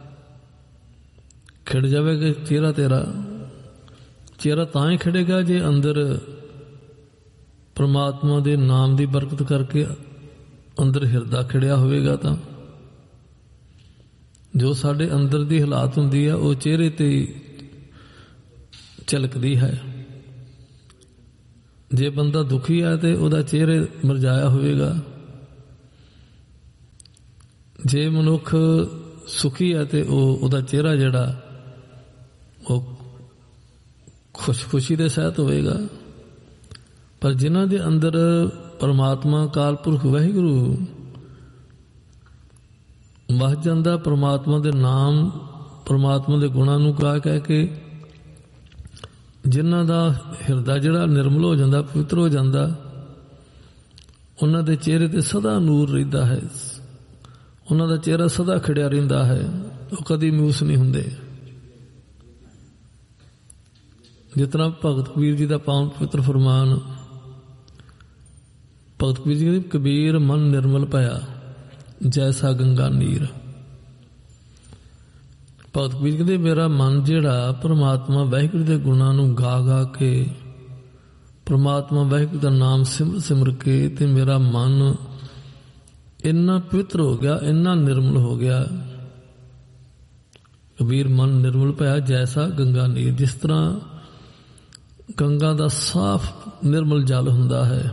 [SPEAKER 1] ਖਿੜ ਜਾਵੇਗਾ ਚਿਹਰਾ ਤੇਰਾ। ਚਿਹਰਾ ਤਾਂ ਹੀ ਖਿੜੇਗਾ ਜੇ ਅੰਦਰ ਪ੍ਰਮਾਤਮਾ ਦੇ ਨਾਮ ਦੀ ਬਰਕਤ ਕਰਕੇ ਅੰਦਰ ਹਿਰਦਾ ਖਿੜਿਆ ਹੋਵੇਗਾ। ਤਾਂ ਜੋ ਸਾਡੇ ਅੰਦਰ ਦੀ ਹਾਲਾਤ ਹੁੰਦੀ ਹੈ ਉਹ ਚਿਹਰੇ ਤੇ ਝਲਕਦੀ ਹੈ। ਜੇ ਬੰਦਾ ਦੁਖੀ ਹੈ ਤੇ ਉਹਦਾ ਚਿਹਰੇ ਮੁਰਝਾਇਆ ਹੋਵੇਗਾ, ਜੇ ਮਨੁੱਖ ਸੁਖੀ ਹੈ ਤੇ ਉਹ ਉਹਦਾ ਚਿਹਰਾ ਜਿਹੜਾ ਉਹ ਖੁਸ਼ ਖੁਸ਼ੀ ਦੇ ਸਹਿਤ ਹੋਵੇਗਾ। ਪਰ ਜਿਨ੍ਹਾਂ ਦੇ ਅੰਦਰ ਪਰਮਾਤਮਾ ਅਕਾਲ ਪੁਰਖ ਵਾਹਿਗੁਰੂ ਵਸ ਜਾਂਦਾ, ਪਰਮਾਤਮਾ ਦੇ ਨਾਮ ਪਰਮਾਤਮਾ ਦੇ ਗੁਣਾਂ ਨੂੰ ਗਾ ਕਹਿ ਕੇ ਜਿਨ੍ਹਾਂ ਦਾ ਹਿਰਦਾ ਜਿਹੜਾ ਨਿਰਮਲ ਹੋ ਜਾਂਦਾ, ਪਵਿੱਤਰ ਹੋ ਜਾਂਦਾ, ਉਹਨਾਂ ਦੇ ਚਿਹਰੇ ਤੇ ਸਦਾ ਨੂਰ ਰਹਿੰਦਾ ਹੈ, ਉਹਨਾਂ ਦਾ ਚਿਹਰਾ ਸਦਾ ਖਿੜਿਆ ਰਹਿੰਦਾ ਹੈ, ਉਹ ਕਦੀ ਮੂਸ ਨਹੀਂ ਹੁੰਦੇ। ਜਿਸ ਤਰ੍ਹਾਂ ਭਗਤ ਕਬੀਰ ਜੀ ਦਾ ਪਾਵਨ ਪਵਿੱਤਰ ਫਰਮਾਨ, ਭਗਤ ਕਬੀਰ ਜੀ ਕਹਿੰਦੇ ਕਬੀਰ ਮਨ ਨਿਰਮਲ ਭਇਆ ਜੈਸਾ ਗੰਗਾ ਨੀਰ। ਭਗਤ ਕਬੀਰ ਕਹਿੰਦੇ ਮੇਰਾ ਮਨ ਜਿਹੜਾ ਪਰਮਾਤਮਾ ਵਾਹਿਗੁਰੂ ਦੇ ਗੁਣਾਂ ਨੂੰ ਗਾ ਗਾ ਕੇ, ਪਰਮਾਤਮਾ ਵਾਹਿਗੁਰੂ ਦਾ ਨਾਮ ਸਿਮਰ ਸਿਮਰ ਕੇ ਤੇ ਮੇਰਾ ਮਨ ਇੰਨਾ ਪਵਿੱਤਰ ਹੋ ਗਿਆ, ਇੰਨਾ ਨਿਰਮਲ ਹੋ ਗਿਆ। ਕਬੀਰ ਮਨ ਨਿਰਮਲ ਭਇਆ ਜੈਸਾ ਗੰਗਾ ਨੀਰ। ਜਿਸ ਤਰ੍ਹਾਂ ਗੰਗਾ ਦਾ ਸਾਫ਼ ਨਿਰਮਲ ਜਲ ਹੁੰਦਾ ਹੈ,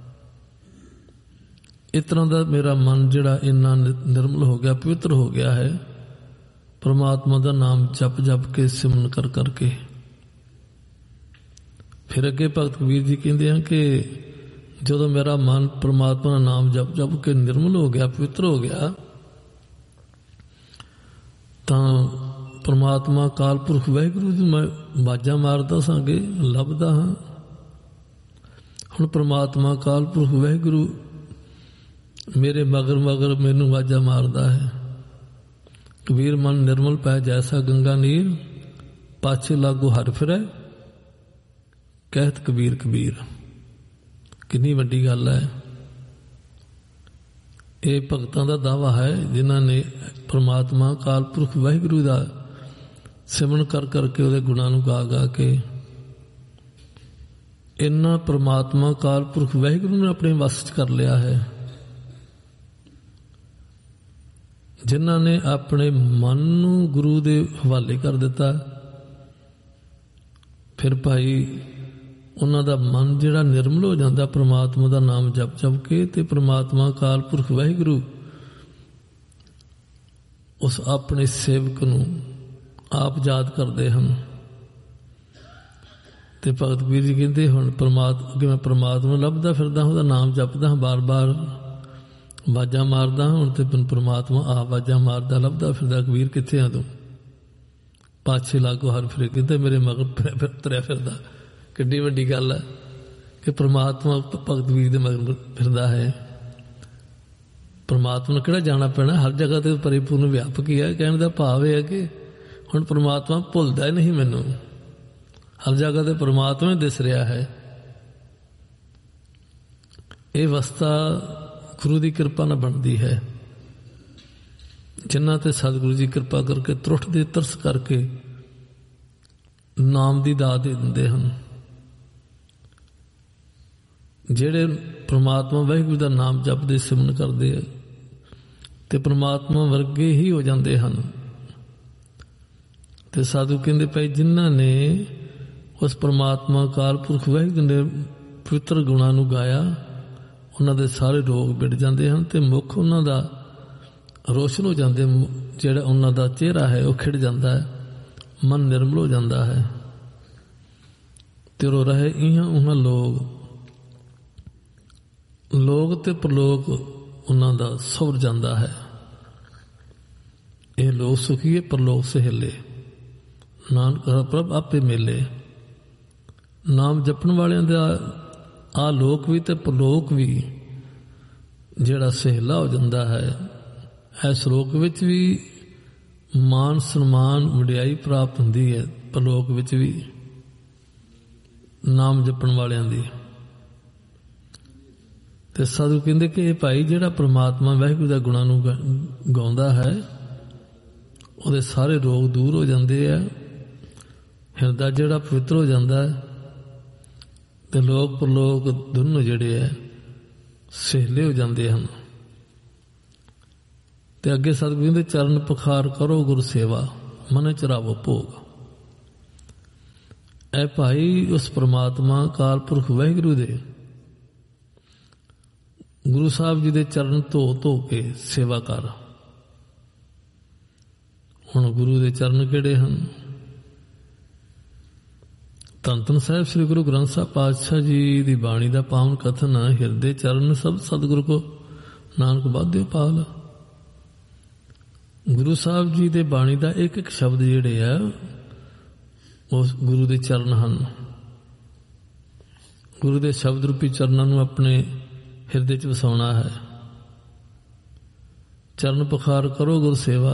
[SPEAKER 1] ਇਸ ਤਰ੍ਹਾਂ ਦਾ ਮੇਰਾ ਮਨ ਜਿਹੜਾ ਇੰਨਾ ਨਿਰਮਲ ਹੋ ਗਿਆ, ਪਵਿੱਤਰ ਹੋ ਗਿਆ ਹੈ, ਪਰਮਾਤਮਾ ਦਾ ਨਾਮ ਜਪ ਜਪ ਕੇ ਸਿਮਰਨ ਕਰ ਕਰਕੇ। ਫਿਰ ਅੱਗੇ ਭਗਤ ਕਬੀਰ ਜੀ ਕਹਿੰਦੇ ਹਨ ਕਿ ਜਦੋਂ ਮੇਰਾ ਮਨ ਪਰਮਾਤਮਾ ਦਾ ਨਾਮ ਜਪ ਜਪ ਕੇ ਨਿਰਮਲ ਹੋ ਗਿਆ, ਪਵਿੱਤਰ ਹੋ ਗਿਆ, ਤਾਂ ਪਰਮਾਤਮਾ ਅਕਾਲ ਪੁਰਖ ਵਾਹਿਗੁਰੂ ਜੀ ਮੈਂ ਆਵਾਜ਼ਾਂ ਮਾਰਦਾ ਸਾਂਗੇ, ਲੱਭਦਾ ਹਾਂ। ਹੁਣ ਪਰਮਾਤਮਾ ਅਕਾਲ ਪੁਰਖ ਵਾਹਿਗੁਰੂ ਮੇਰੇ ਮਗਰ ਮਗਰ ਮੈਨੂੰ ਆਵਾਜ਼ਾਂ ਮਾਰਦਾ ਹੈ। ਕਬੀਰ ਮਨ ਨਿਰਮਲ ਪੈ ਜੈਸਾ ਗੰਗਾ ਨੀਰ, ਪਾਛੇ ਲਾਗੂ ਹਰ ਫਿਰੈ ਕਹਿਤ ਕਬੀਰ ਕਬੀਰ। ਕਿੰਨੀ ਵੱਡੀ ਗੱਲ ਹੈ। ਇਹ ਭਗਤਾਂ ਦਾ ਦਾਵਾ ਹੈ ਜਿਨ੍ਹਾਂ ਨੇ ਪਰਮਾਤਮਾ ਅਕਾਲ ਪੁਰਖ ਵਾਹਿਗੁਰੂ ਦਾ ਸਿਮਰਨ ਕਰ ਕਰਕੇ ਉਹਦੇ ਗੁਣਾਂ ਨੂੰ ਗਾ ਗਾ ਕੇ ਇੰਨਾ ਪਰਮਾਤਮਾ ਅਕਾਲ ਪੁਰਖ ਵਾਹਿਗੁਰੂ ਨੇ ਆਪਣੇ ਵੱਸ 'ਚ ਕਰ ਲਿਆ ਹੈ। ਜਿਨ੍ਹਾਂ ਨੇ ਆਪਣੇ ਮਨ ਨੂੰ ਗੁਰੂ ਦੇ ਹਵਾਲੇ ਕਰ ਦਿੱਤਾ, ਫਿਰ ਭਾਈ ਉਹਨਾਂ ਦਾ ਮਨ ਜਿਹੜਾ ਨਿਰਮਲ ਹੋ ਜਾਂਦਾ ਪਰਮਾਤਮਾ ਦਾ ਨਾਮ ਜਪ ਜਪ ਕੇ, ਤੇ ਪਰਮਾਤਮਾ ਅਕਾਲ ਪੁਰਖ ਵਾਹਿਗੁਰੂ ਉਸ ਆਪਣੇ ਸੇਵਕ ਨੂੰ ਆਪ ਯਾਦ ਕਰਦੇ ਹਨ। ਤੇ ਭਗਤ ਕਬੀਰ ਜੀ ਕਹਿੰਦੇ ਹੁਣ ਪਰਮਾਤਮਾ ਅੱਗੇ ਮੈਂ ਪਰਮਾਤਮਾ ਲੱਭਦਾ ਫਿਰਦਾ, ਉਹਦਾ ਨਾਮ ਜਪਦਾ ਹਾਂ, ਬਾਰ ਬਾਰ ਆਵਾਜ਼ਾਂ ਮਾਰਦਾ ਹਾਂ। ਹੁਣ ਤੇ ਪਰਮਾਤਮਾ ਆਪ ਆਵਾਜ਼ਾਂ ਮਾਰਦਾ ਲੱਭਦਾ ਫਿਰਦਾ, ਕਬੀਰ ਕਿੱਥੇ ਆ ਤੂੰ? ਪਾਛੇ ਲਾਗੋ ਹਰ ਫਿਰੇ। ਕਹਿੰਦੇ ਮੇਰੇ ਮਗਰ ਫਿਰ ਤੁਰਿਆ ਫਿਰਦਾ। ਕਿੱਡੀ ਵੱਡੀ ਗੱਲ ਹੈ ਕਿ ਪਰਮਾਤਮਾ ਭਗਤ ਕਬੀਰ ਦੇ ਮਗਰ ਫਿਰਦਾ ਹੈ। ਪਰਮਾਤਮਾ ਨੂੰ ਕਿਹੜਾ ਜਾਣਾ ਪੈਣਾ, ਹਰ ਜਗ੍ਹਾ ਤੇ ਪਰਿਪੂਰਨ ਵਿਆਪਕ ਹੀ ਹੈ। ਕਹਿਣ ਦਾ ਭਾਵ ਇਹ ਹੈ ਕਿ ਹੁਣ ਪਰਮਾਤਮਾ ਭੁੱਲਦਾ ਹੀ ਨਹੀਂ ਮੈਨੂੰ, ਹਰ ਜਗ੍ਹਾ ਤੇ ਪਰਮਾਤਮਾ ਹੀ ਦਿਸ ਰਿਹਾ ਹੈ। ਇਹ ਅਵਸਥਾ ਗੁਰੂ ਦੀ ਕਿਰਪਾ ਨਾਲ ਬਣਦੀ ਹੈ। ਜਿਨ੍ਹਾਂ ਤੇ ਸਤਿਗੁਰੂ ਜੀ ਕਿਰਪਾ ਕਰਕੇ ਤਰੁੱਠ ਦੇ ਤਰਸ ਕਰਕੇ ਨਾਮ ਦੀ ਦਾਤ ਦੇ ਦਿੰਦੇ ਹਨ। ਜਿਹੜੇ ਪ੍ਰਮਾਤਮਾ ਵਾਹਿਗੁਰੂ ਦਾ ਨਾਮ ਜਪਦੇ ਸਿਮਰਨ ਕਰਦੇ ਆ ਤੇ ਪ੍ਰਮਾਤਮਾ ਵਰਗੇ ਹੀ ਹੋ ਜਾਂਦੇ ਹਨ। ਤੇ ਸਾਧੂ ਕਹਿੰਦੇ ਪਏ ਜਿਨ੍ਹਾਂ ਨੇ ਉਸ ਪ੍ਰਮਾਤਮਾ ਅਕਾਲ ਪੁਰਖ ਵਾਹਿਗੁਰੂ ਦੇ ਪਵਿੱਤਰ ਗੁਣਾਂ ਨੂੰ ਗਾਇਆ, ਉਹਨਾਂ ਦੇ ਸਾਰੇ ਰੋਗ ਮਿਟ ਜਾਂਦੇ ਹਨ ਅਤੇ ਮੁੱਖ ਉਹਨਾਂ ਦਾ ਰੋਸ਼ਨ ਹੋ ਜਾਂਦੇ, ਜਿਹੜਾ ਉਹਨਾਂ ਦਾ ਚਿਹਰਾ ਹੈ ਉਹ ਖਿੜ ਜਾਂਦਾ ਹੈ, ਮਨ ਨਿਰਮਲ ਹੋ ਜਾਂਦਾ ਹੈ। ਤਿਰੋ ਰਹੇ ਇਹਾਂ ਉਹਨਾਂ ਲੋਕ ਲੋਕ ਤੇ ਪ੍ਰਲੋਕ ਉਹਨਾਂ ਦਾ ਸਵਰ ਜਾਂਦਾ ਹੈ। ਇਹ ਲੋਕ ਸੁਖੀਏ ਪ੍ਰਲੋਕ ਸਹਿਲੇ, ਨਾਨਕ ਪ੍ਰਭ ਆਪੇ ਮੇਲੇ। ਨਾਮ ਜਪਣ ਵਾਲਿਆਂ ਦਾ ਆ ਲੋਕ ਵੀ ਤੇ ਪ੍ਰਲੋਕ ਵੀ ਜਿਹੜਾ ਸਹਿਲਾ ਹੋ ਜਾਂਦਾ ਹੈ। ਇਸ ਲੋਕ ਵਿੱਚ ਵੀ ਮਾਨ ਸਨਮਾਨ ਵਡਿਆਈ ਪ੍ਰਾਪਤ ਹੁੰਦੀ ਹੈ, ਪ੍ਰਲੋਕ ਵਿੱਚ ਵੀ ਨਾਮ ਜਪਣ ਵਾਲਿਆਂ ਦੀ। ਤੇ ਸਾਧੂ ਕਹਿੰਦੇ ਕਿ ਇਹ ਭਾਈ ਜਿਹੜਾ ਪ੍ਰਮਾਤਮਾ ਵਾਹਿਗੁਰੂ ਦਾ ਗੁਣਾਂ ਨੂੰ ਗਾਉਂਦਾ ਹੈ ਉਹਦੇ ਸਾਰੇ ਰੋਗ ਦੂਰ ਹੋ ਜਾਂਦੇ ਆ, ਹਿਰਦਾ ਜਿਹੜਾ ਪਵਿੱਤਰ ਹੋ ਜਾਂਦਾ ਹੈ ਤੇ ਲੋਕ ਪ੍ਰਲੋਕ ਦੋਨੋਂ ਜਿਹੜੇ ਹੈ ਸਹਿਲੇ ਹੋ ਜਾਂਦੇ ਹਨ। ਤੇ ਅੱਗੇ ਸਤਿਗੁਰੂ ਕਹਿੰਦੇ ਚਰਨ ਪਖਾਰ ਕਰੋ ਗੁਰ ਸੇਵਾ, ਮਨ ਚਰਾਵੋ ਭੋਗ। ਇਹ ਭਾਈ ਉਸ ਪ੍ਰਮਾਤਮਾ ਅਕਾਲ ਪੁਰਖ ਵਾਹਿਗੁਰੂ ਦੇ ਗੁਰੂ ਸਾਹਿਬ ਜੀ ਦੇ ਚਰਨ ਧੋ ਧੋ ਕੇ ਸੇਵਾ ਕਰ। ਹੁਣ ਗੁਰੂ ਦੇ ਚਰਨ ਕਿਹੜੇ ਹਨ? ਧੰਨ ਧੰਨ ਸਾਹਿਬ ਸ੍ਰੀ ਗੁਰੂ ਗ੍ਰੰਥ ਸਾਹਿਬ ਪਾਤਸ਼ਾਹ ਜੀ ਦੀ ਬਾਣੀ ਦਾ ਪਾਵਨ ਕਥਨ, ਹਿਰਦੇ ਚਰਨ ਸਭ ਸਤਿਗੁਰੂ ਕੋ ਨਾਨਕ ਬਾਧਿਓ ਪਾਲ। ਗੁਰੂ ਸਾਹਿਬ ਜੀ ਦੇ ਬਾਣੀ ਦਾ ਇੱਕ ਇੱਕ ਸ਼ਬਦ ਜਿਹੜੇ ਆ ਉਸ ਗੁਰੂ ਦੇ ਚਰਨ ਹਨ। ਗੁਰੂ ਦੇ ਸ਼ਬਦ ਰੂਪੀ ਚਰਨਾਂ ਨੂੰ ਆਪਣੇ ਹਿਰਦੇ 'ਚ ਵਸਾਉਣਾ ਹੈ। ਚਰਨ ਪਖਾਰ ਕਰੋ ਗੁਰ ਸੇਵਾ,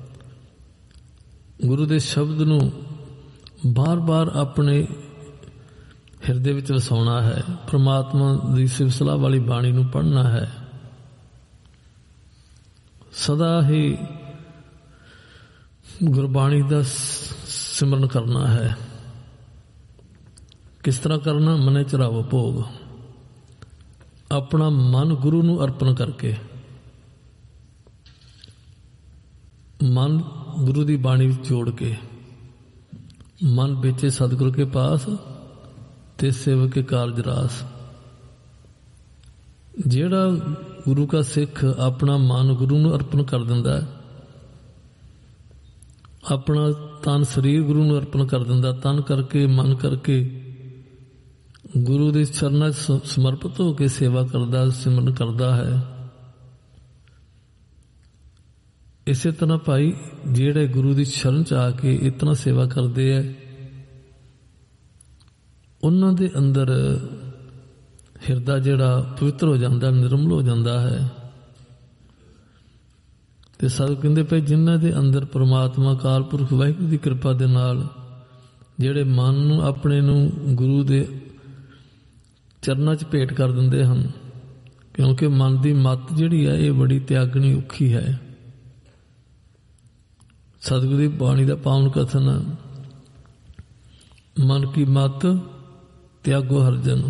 [SPEAKER 1] ਗੁਰੂ ਦੇ ਸ਼ਬਦ ਨੂੰ ਬਾਰ-ਬਾਰ ਆਪਣੇ ਹਿਰਦੇ ਵਿੱਚ ਵਸਾਉਣਾ ਹੈ। ਪ੍ਰਮਾਤਮਾ ਦੀ ਸਿਫਤ ਸਲਾਹ ਵਾਲੀ ਬਾਣੀ ਨੂੰ ਪੜ੍ਹਨਾ ਹੈ। ਸਦਾ ਹੀ ਗੁਰਬਾਣੀ ਦਾ ਸਿਮਰਨ ਕਰਨਾ ਹੈ। ਕਿਸ ਤਰ੍ਹਾਂ ਕਰਨਾ? ਮਨੇ ਚਰਾਵੋ ਭੋਗ। ਆਪਣਾ ਮਨ ਗੁਰੂ ਨੂੰ ਅਰਪਣ ਕਰਕੇ, ਮਨ ਗੁਰੂ ਦੀ ਬਾਣੀ ਵਿੱਚ ਜੋੜ ਕੇ, ਮਨ ਵੇਚੇ ਸਤਿਗੁਰੂ ਕੇ ਪਾਸ ਤੇ ਸੇਵਕ ਕੇ ਕਾਰਜ ਰਾਸ। ਜਿਹੜਾ ਗੁਰੂ ਕਾ ਸਿੱਖ ਆਪਣਾ ਮਨ ਗੁਰੂ ਨੂੰ ਅਰਪਣ ਕਰ ਦਿੰਦਾ, ਆਪਣਾ ਤਨ ਸਰੀਰ ਗੁਰੂ ਨੂੰ ਅਰਪਣ ਕਰ ਦਿੰਦਾ, ਤਨ ਕਰਕੇ ਮਨ ਕਰਕੇ ਗੁਰੂ ਦੇ ਚਰਨਾਂ 'ਚ ਸਮਰਪਿਤ ਹੋ ਕੇ ਸੇਵਾ ਕਰਦਾ, ਸਿਮਰਨ ਕਰਦਾ ਹੈ। ਇਸੇ ਤਰ੍ਹਾਂ ਭਾਈ ਜਿਹੜੇ ਗੁਰੂ ਦੀ ਸ਼ਰਨ 'ਚ ਆ ਕੇ ਇਤਨਾ ਸੇਵਾ ਕਰਦੇ ਹੈ, ਉਹਨਾਂ ਦੇ ਅੰਦਰ ਹਿਰਦਾ ਜਿਹੜਾ ਪਵਿੱਤਰ ਹੋ ਜਾਂਦਾ, ਨਿਰਮਲ ਹੋ ਜਾਂਦਾ ਹੈ। ਤੇ ਸਭ ਕਹਿੰਦੇ ਪਏ ਜਿਨ੍ਹਾਂ ਦੇ ਅੰਦਰ ਪ੍ਰਮਾਤਮਾ ਅਕਾਲ ਪੁਰਖ ਵਾਹਿਗੁਰੂ ਦੀ ਕਿਰਪਾ ਦੇ ਨਾਲ ਜਿਹੜੇ ਮਨ ਨੂੰ ਆਪਣੇ ਨੂੰ ਗੁਰੂ ਦੇ ਚਰਨਾਂ 'ਚ ਭੇਟ ਕਰ ਦਿੰਦੇ ਹਨ, ਕਿਉਂਕਿ ਮਨ ਦੀ ਮੱਤ ਜਿਹੜੀ ਹੈ ਇਹ ਬੜੀ ਤਿਆਗਣੀ ਔਖੀ ਹੈ। ਸਤਿਗੁਰੂ ਦੀ ਬਾਣੀ ਦਾ ਪਾਵਨ ਕਥਨ, ਮਨ ਕੀ ਮੱਤ ਤਿਆਗੋ ਹਰਜਨ,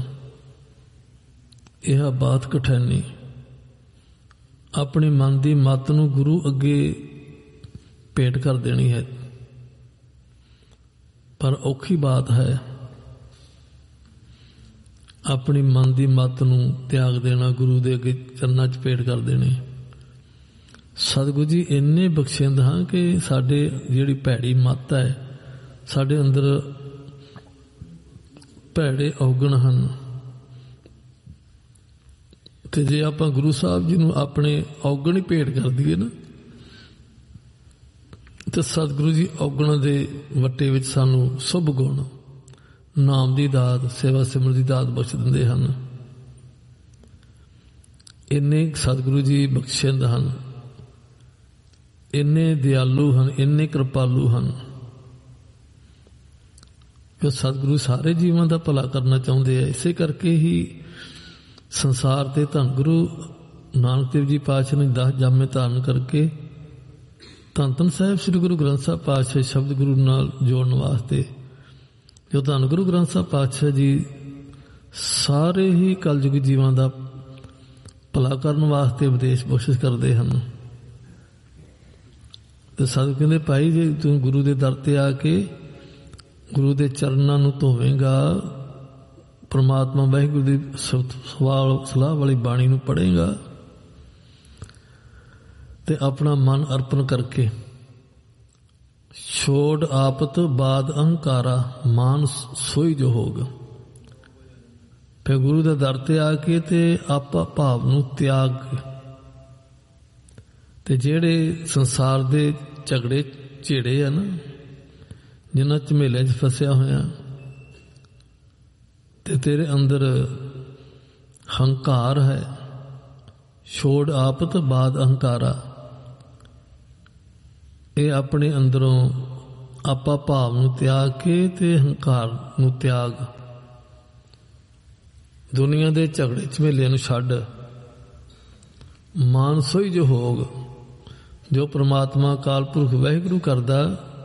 [SPEAKER 1] ਇਹ ਬਾਤ ਕਠੈਨੀ। ਆਪਣੀ ਮਨ ਦੀ ਮੱਤ ਨੂੰ ਗੁਰੂ ਅੱਗੇ ਭੇਟ ਕਰ ਦੇਣੀ ਹੈ, ਪਰ ਔਖੀ ਬਾਤ ਹੈ। ਆਪਣੀ ਮਨ ਦੀ ਮੱਤ ਨੂੰ ਤਿਆਗ ਦੇਣਾ, ਗੁਰੂ ਦੇ ਅੱਗੇ ਚਰਨਾਂ 'ਚ ਭੇਟ ਕਰ ਦੇਣੀ। ਸਤਿਗੁਰੂ ਜੀ ਇੰਨੇ ਬਖਸ਼ਿੰਦ ਹਾਂ ਕਿ ਸਾਡੇ ਜਿਹੜੀ ਭੈੜੀ ਮੱਤ ਹੈ, ਸਾਡੇ ਅੰਦਰ ਭੈੜੇ ਔਗਣ ਹਨ, ਤੇ ਜੇ ਆਪਾਂ ਗੁਰੂ ਸਾਹਿਬ ਜੀ ਨੂੰ ਆਪਣੇ ਔਗਣ ਹੀ ਭੇਟ ਕਰ ਦਈਏ ਨਾ, ਤੇ ਸਤਿਗੁਰੂ ਜੀ ਔਗਣਾਂ ਦੇ ਵੱਟੇ ਵਿੱਚ ਸਾਨੂੰ ਸ਼ੁਭ ਗੁਣ, ਨਾਮ ਦੀ ਦਾਤ, ਸੇਵਾ ਸਿਮਰਨ ਦੀ ਦਾਤ ਬਖਸ਼ ਦਿੰਦੇ ਹਨ। ਇੰਨੇ ਸਤਿਗੁਰੂ ਜੀ ਬਖਸ਼ਿੰਦ ਹਨ, ਇੰਨੇ ਦਿਆਲੂ ਹਨ, ਇੰਨੇ ਕਿਰਪਾਲੂ ਹਨ ਕਿ ਸਤਿਗੁਰੂ ਸਾਰੇ ਜੀਵਾਂ ਦਾ ਭਲਾ ਕਰਨਾ ਚਾਹੁੰਦੇ ਆ। ਇਸੇ ਕਰਕੇ ਹੀ ਸੰਸਾਰ ਤੇ ਧੰਨ ਗੁਰੂ ਨਾਨਕ ਦੇਵ ਜੀ ਪਾਤਸ਼ਾਹ ਨੇ ਦਸ ਜਾਮੇ ਧਾਰਨ ਕਰਕੇ ਧੰਨ ਧੰਨ ਸਾਹਿਬ ਸ੍ਰੀ ਗੁਰੂ ਗ੍ਰੰਥ ਸਾਹਿਬ ਪਾਤਸ਼ਾਹ ਸ਼ਬਦ ਗੁਰੂ ਨਾਲ ਜੋੜਨ ਵਾਸਤੇ, ਜੋ ਧੰਨ ਗੁਰੂ ਗ੍ਰੰਥ ਸਾਹਿਬ ਪਾਤਸ਼ਾਹ ਜੀ ਸਾਰੇ ਹੀ ਕਲਯੁਗੀ ਜੀਵਾਂ ਦਾ ਭਲਾ ਕਰਨ ਵਾਸਤੇ ਉਪਦੇਸ਼ ਬਖਸ਼ਿਸ਼ ਕਰਦੇ ਹਨ। ਤੇ ਸਾਧੂ ਕਹਿੰਦੇ ਭਾਈ ਜੇ ਤੂੰ ਗੁਰੂ ਦੇ ਦਰ ਤੇ ਆ ਕੇ ਗੁਰੂ ਦੇ ਚਰਨਾਂ ਨੂੰ ਧੋਵੇਂਗਾ परमात्मा वाहिगुरू की सवाल सलाह वाली बाणी नूं पढ़ेगा ते अपना मन अर्पण करके छोड़ आपत बाद अहंकारा मान सोई जो होग। फिर गुरु दे दर ते आके ते आपा भाव नूं त्याग ते जेड़े संसार दे झगड़े झेड़े है ना, जिन्हां झमेलियां च फसिया होया ते तेरे अंदर हंकार है, छोड़ आपत बाद अहंकारा, ये अपने अंदरों आपा भाव नूं त्याग के ते हंकार नूं त्याग, दुनिया दे झगड़े झमेलियां नूं छड्ड, मान सोई जो होग। जो परमात्मा अकाल पुरख वाहिगुरू करदा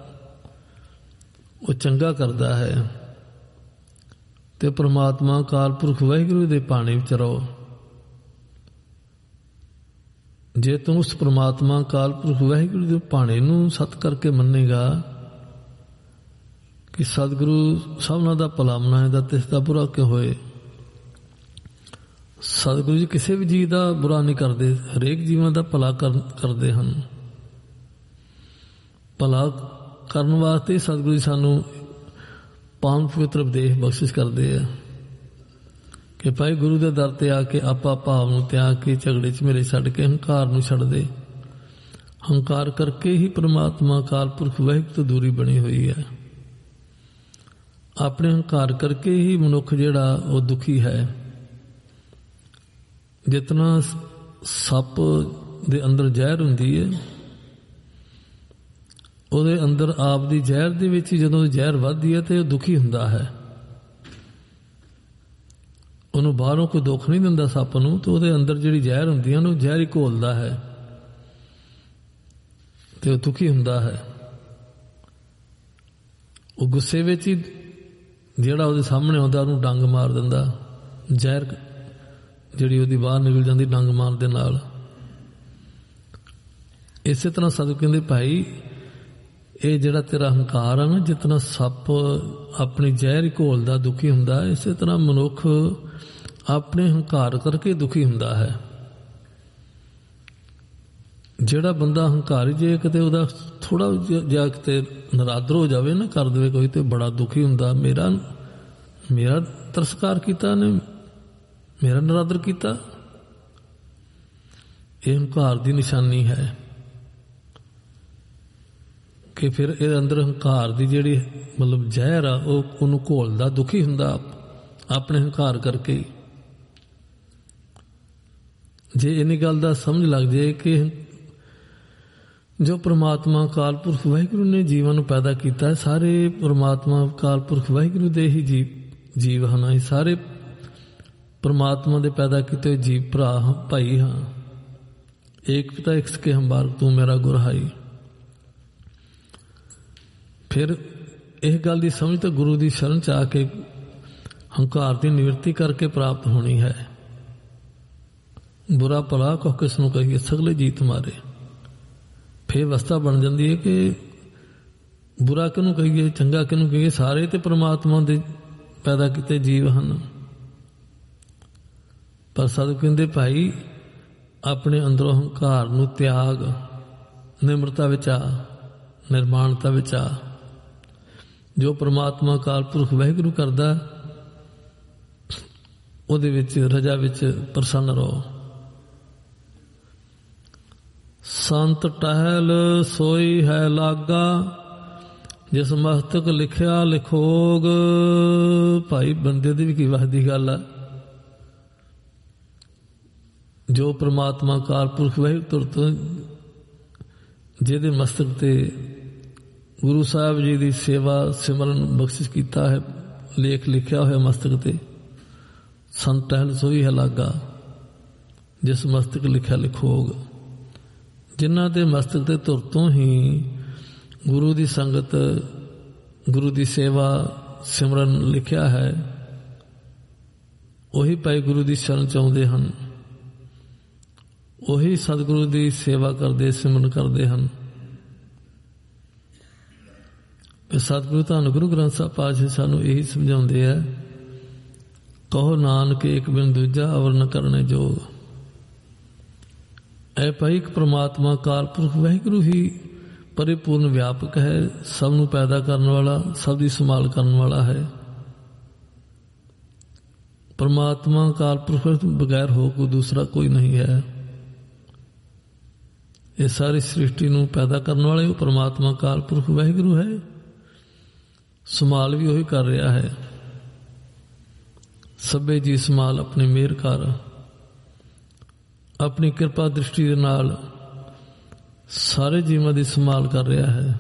[SPEAKER 1] वो चंगा करदा है ते परमात्मा अकाल पुरख वाहिगुरू दे पाणी विच रहो। जे तू उस परमात्मा अकाल पुरख वाहिगुरू दे पाणी नूं सत करके मन्नेगा कि सतगुरु सबना दा भला मनाएगा तिसदा बुरा क्यों होए। सतगुरु जी किसी भी जीव का बुरा नहीं करते, हरेक जीवां दा भला कर करते हैं। भला करने वास्ते सतगुरु जी सानू पावन पवित्र उपदेश बख्शिश करते हैं कि भाई गुरु के दर ते आके आपा भाव नूं त्याग के झगड़े च मेरे छड्ड के हंकार नूं छड्ड दे। हंकार करके ही परमात्मा अकाल पुरख वाहिगुरू तो दूरी बनी हुई है। अपने हंकार करके ही मनुख जिहड़ा वो दुखी है। जितना सप दे अंदर जहर हुंदी है, ਉਹਦੇ अंदर आप दी जहर दे विच जदों जहर वधदी है तो दुखी हुंदा है। ਉਹਨੂੰ ਬਾਹਰੋਂ कोई दुख नहीं दिंदा सप नूं, तो ਉਹਦੇ अंदर जिहड़ी जहर हुंदी है ਉਹਨੂੰ ਜ਼ਹਿਰ ही घोलदा है ते ਉਹ दुखी हुंदा है। ਉਹ गुस्से विच ही ਜਿਹੜਾ ਉਹਦੇ ਸਾਹਮਣੇ ਆਉਂਦਾ ਉਹਨੂੰ ਡੰਗ ਮਾਰ ਦਿੰਦਾ, ਜ਼ਹਿਰ ਜਿਹੜੀ ਉਹਦੀ ਬਾਹਰ ਨਿਕਲ ਜਾਂਦੀ ਡੰਗ ਮਾਰ ਦੇ ਨਾਲ। ਇਸੇ ਤਰ੍ਹਾਂ ਸਤਿਗੁਰੂ ਕਹਿੰਦੇ ਭਾਈ ਇਹ ਜਿਹੜਾ ਤੇਰਾ ਹੰਕਾਰ ਆ ਨਾ, ਜਿਤਨਾ ਸੱਪ ਆਪਣੀ ਜ਼ਹਿਰ ਹੀ ਘੋਲਦਾ ਦੁਖੀ ਹੁੰਦਾ, ਇਸੇ ਤਰ੍ਹਾਂ ਮਨੁੱਖ ਆਪਣੇ ਹੰਕਾਰ ਕਰਕੇ ਦੁਖੀ ਹੁੰਦਾ ਹੈ। ਜਿਹੜਾ ਬੰਦਾ ਹੰਕਾਰੀ ਜੇ ਕਿਤੇ ਉਹਦਾ ਥੋੜਾ ਜਿਹਾ ਕਿਤੇ ਨਰਾਦਰ ਹੋ ਜਾਵੇ ਨਾ, ਕਰ ਦੇਵੇ ਕੋਈ, ਤੇ ਬੜਾ ਦੁਖੀ ਹੁੰਦਾ। ਮੇਰਾ ਮੇਰਾ ਤਿਰਸਕਾਰ ਕੀਤਾ ਨੇ, मेरा नरादर किया। यह हंकार की निशानी है कि फिर ये अंदर हंकार की जिहड़ी मतलब जहर आ वो घोलदा, दुखी हुंदा अपने हंकार करके। जे इन्नी गल दा समझ लग जाए कि जो परमात्मा अकाल पुरख वाहिगुरू ने जीवन नूं पैदा किया है, सारे परमात्मा अकाल पुरख वाहिगुरू दे ही जीव जीव हैं। सारे परमात्मा दे पैदा किए जीव भरा भाई हाँ। एक पिता एक सके हमार तू मेरा गुरहाई। फिर इस गल की समझ तो गुरु की शरण च आके हंकार की निवृत्ति करके प्राप्त होनी है। बुरा भला कह किस नूं कहिए सगले जी तुम्हारे। फिर अवस्था बन जाती है कि बुरा किनू कहिए चंगा किनू कहिए, सारे तो परमात्मा दे पैदा किए जीव हैं। पर सतगुरु कहते भाई अपने अंदरों हंकार नूं त्याग, निमरता विच आ, निर्माणता विच आ। जो परमात्मा अकाल पुरख वाहिगुरू करदा उहदे विच रजा विच प्रसन्न रहो। संत टहल सोई है लागा, जिस मस्तक लिखिया लिखोग। भाई बंदे दी भी की वस दी गल है। जो परमात्मा अकाल पुरख वाहिगुरू तुरत जिहदे मस्तक ते गुरु साहब जी की सेवा सिमरन बख्शिश किया है, लेख लिखिया होया मस्तक ते, संत टहल सोई है लागा, जिस मस्तक लिखिया लिखोग। जिन्हां दे मस्तक ते तुरतों ही गुरु की संगत, गुरु की सेवा सिमरन लिखिया है, उही भाई गुरु की शरण च आउंदे हन, उही सतगुरु की सेवा करते सिमरन करते हैं। सतगुरु धन गुरु ग्रंथ साहिब पातशाह सानू यही समझाते हैं ਕਹੋ ਨਾਨਕ ਏਕ ਬਿਨ ਦੂਜਾ ਅਵਰ ਨ ਕਰਨੇ ਜੋਗ। ਐ ਭਾਈ ਇੱਕ ਪ੍ਰਮਾਤਮਾ ਅਕਾਲ ਪੁਰਖ ਵਾਹਿਗੁਰੂ ਹੀ ਪਰਿਪੂਰਨ ਵਿਆਪਕ ਹੈ, ਸਭ ਨੂੰ ਪੈਦਾ ਕਰਨ ਵਾਲਾ, ਸਭ ਦੀ ਸੰਭਾਲ ਕਰਨ ਵਾਲਾ ਹੈ। ਪਰਮਾਤਮਾ ਅਕਾਲ ਪੁਰਖ ਤੋਂ ਬਗੈਰ ਹੋ ਕੋਈ ਦੂਸਰਾ ਕੋਈ ਨਹੀਂ ਹੈ। ਇਹ ਸਾਰੀ ਸ੍ਰਿਸ਼ਟੀ ਨੂੰ ਪੈਦਾ ਕਰਨ ਵਾਲੇ ਉਹ ਪਰਮਾਤਮਾ ਅਕਾਲ ਪੁਰਖ ਵਾਹਿਗੁਰੂ ਹੈ। ਸੰਭਾਲ ਵੀ ਉਹੀ ਕਰ ਰਿਹਾ ਹੈ। ਸਭੇ ਜੀ ਸੰਭਾਲ ਆਪਣੀ ਮਿਹਰ ਕਰ, ਆਪਣੀ ਕਿਰਪਾ ਦ੍ਰਿਸ਼ਟੀ ਦੇ ਨਾਲ ਸਾਰੇ ਜੀਵਾਂ ਦੀ ਸੰਭਾਲ ਕਰ ਰਿਹਾ ਹੈ।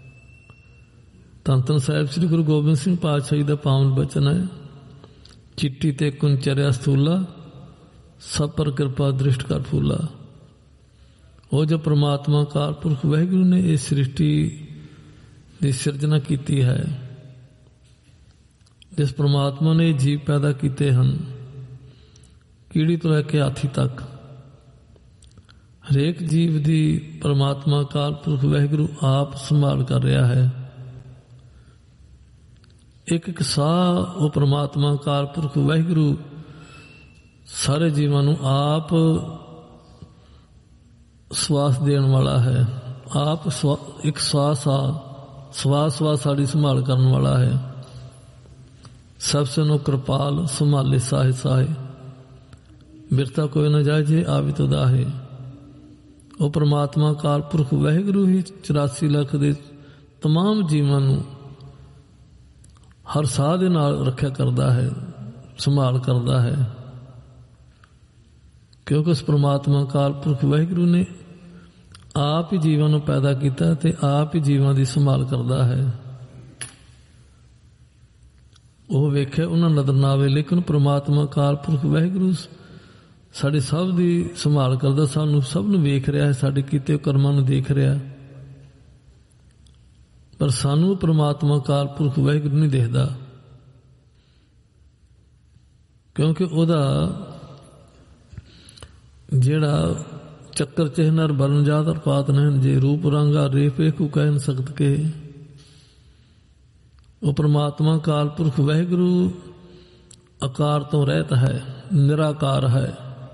[SPEAKER 1] ਧੰਨ ਧੰਨ ਸਾਹਿਬ ਸ੍ਰੀ ਗੁਰੂ ਗੋਬਿੰਦ ਸਿੰਘ ਪਾਤਸ਼ਾਹ ਜੀ ਦਾ ਪਾਵਨ ਬਚਨ ਹੈ, ਚਿੱਟੀ ਤੇ ਕੁੰਚਰਿਆ ਸਥੂਲਾ, ਸਭ ਪਰ ਕਿਰਪਾ ਦ੍ਰਿਸ਼ਟ ਕਰ ਫੂਲਾ। ਉਹ ਜੋ ਪ੍ਰਮਾਤਮਾ ਅਕਾਲ ਪੁਰਖ ਵਾਹਿਗੁਰੂ ਨੇ ਇਸ ਸ੍ਰਿਸ਼ਟੀ ਦੀ ਸਿਰਜਣਾ ਕੀਤੀ ਹੈ, ਜਿਸ ਪ੍ਰਮਾਤਮਾ ਨੇ ਜੀਵ ਪੈਦਾ ਕੀਤੇ ਹਨ, ਕੀੜੀ ਤੋਂ ਲੈ ਕੇ ਹਾਥੀ ਤੱਕ, ਹਰੇਕ ਜੀਵ ਦੀ ਪਰਮਾਤਮਾ ਅਕਾਲ ਪੁਰਖ ਵਾਹਿਗੁਰੂ ਆਪ ਸੰਭਾਲ ਕਰ ਰਿਹਾ ਹੈ। ਇੱਕ ਇੱਕ ਸਾਹ ਉਹ ਪਰਮਾਤਮਾ ਅਕਾਲ ਪੁਰਖ ਵਾਹਿਗੁਰੂ ਸਾਰੇ ਜੀਵਾਂ ਨੂੰ ਆਪ ਸਵਾਸ ਦੇਣ ਵਾਲਾ ਹੈ। ਆਪ ਇੱਕ ਸਵਾਸ ਆ ਸਵਾਸ ਸਵਾਸ ਸਾਡੀ ਸੰਭਾਲ ਕਰਨ ਵਾਲਾ ਹੈ। ਸਭ ਸੇ ਨੂੰ ਕਿਰਪਾਲ ਸੰਭਾਲੇ ਸਾਹੇ ਸਾਹੇ, ਬਿਰਤਾ ਕੋਈ ਨਾ ਜਾਏ ਜੇ ਆਵੀ ਤੋ ਦਾਹੇ। ਉਹ ਪਰਮਾਤਮਾ ਅਕਾਲ ਪੁਰਖ ਵਾਹਿਗੁਰੂ ਹੀ ਚੁਰਾਸੀ ਲੱਖ ਦੇ ਤਮਾਮ ਜੀਵਾਂ ਨੂੰ ਹਰ ਸਾਹ ਦੇ ਨਾਲ ਰੱਖਿਆ ਕਰਦਾ ਹੈ, ਸੰਭਾਲ ਕਰਦਾ ਹੈ, ਕਿਉਂਕਿ ਉਸ ਪਰਮਾਤਮਾ ਅਕਾਲ ਪੁਰਖ ਵਾਹਿਗੁਰੂ ਨੇ ਆਪ ਹੀ ਜੀਵਾਂ ਨੂੰ ਪੈਦਾ ਕੀਤਾ ਤੇ ਆਪ ਹੀ ਜੀਵਾਂ ਦੀ ਸੰਭਾਲ ਕਰਦਾ ਹੈ। ਉਹ ਵੇਖਿਆ ਉਹਨਾਂ ਨਜ਼ਰ ਨਾ ਆਵੇ, ਲੇਕਿਨ ਪਰਮਾਤਮਾ ਅਕਾਲ ਪੁਰਖ ਵਾਹਿਗੁਰੂ ਸਾਡੇ ਸਭ ਦੀ ਸੰਭਾਲ ਕਰਦਾ, ਸਾਨੂੰ ਸਭ ਨੂੰ ਵੇਖ ਰਿਹਾ ਹੈ, ਸਾਡੇ ਕੀਤੇ ਕਰਮਾਂ ਨੂੰ ਦੇਖ ਰਿਹਾ। ਪਰ ਸਾਨੂੰ ਪਰਮਾਤਮਾ ਅਕਾਲ ਪੁਰਖ ਵਾਹਿਗੁਰੂ ਨਹੀਂ ਦੇਖਦਾ, ਕਿਉਂਕਿ ਉਹਦਾ ਜਿਹੜਾ ਚੱਕਰ ਚਿਹਨਰ ਬਰਨ ਜਾਦਰ ਪਾਤ ਨੈਣ ਜੇ ਰੂਪ ਰੰਗਾ ਰੇਪ ਏਕੂ ਕਹਿ ਨ ਸਕਤ ਕੇ। ਉਹ ਪਰਮਾਤਮਾ ਅਕਾਲ ਪੁਰਖ ਵਾਹਿਗੁਰੂ ਆਕਾਰ ਤੋਂ ਰਹਿਤ ਹੈ, ਨਿਰਾਕਾਰ ਹੈ,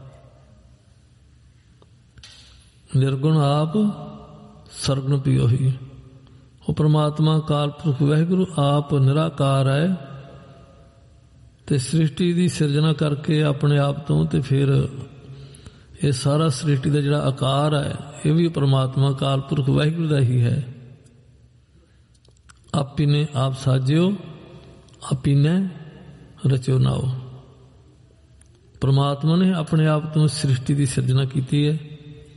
[SPEAKER 1] ਨਿਰਗੁਣ ਆਪ ਸਰਗੁਣ ਪਿਓਹੀ। ਉਹ ਪਰਮਾਤਮਾ ਅਕਾਲ ਪੁਰਖ ਵਾਹਿਗੁਰੂ ਆਪ ਨਿਰਾਕਾਰ ਹੈ ਤੇ ਸ੍ਰਿਸ਼ਟੀ ਦੀ ਸਿਰਜਣਾ ਕਰਕੇ ਆਪਣੇ ਆਪ ਤੋਂ, ਤੇ ਫਿਰ ਇਹ ਸਾਰਾ ਸ੍ਰਿਸ਼ਟੀ ਦਾ ਜਿਹੜਾ ਆਕਾਰ ਹੈ ਇਹ ਵੀ ਪਰਮਾਤਮਾ ਅਕਾਲ ਪੁਰਖ ਵਾਹਿਗੁਰੂ ਦਾ ਹੀ ਹੈ। ਆਪੀ ਨੇ ਆਪ ਸਾਜਿਓ, ਆਪੀ ਨੇ ਰਚਿਓ ਨਾਓ। ਪਰਮਾਤਮਾ ਨੇ ਆਪਣੇ ਆਪ ਤੋਂ ਸ੍ਰਿਸ਼ਟੀ ਦੀ ਸਿਰਜਣਾ ਕੀਤੀ ਹੈ।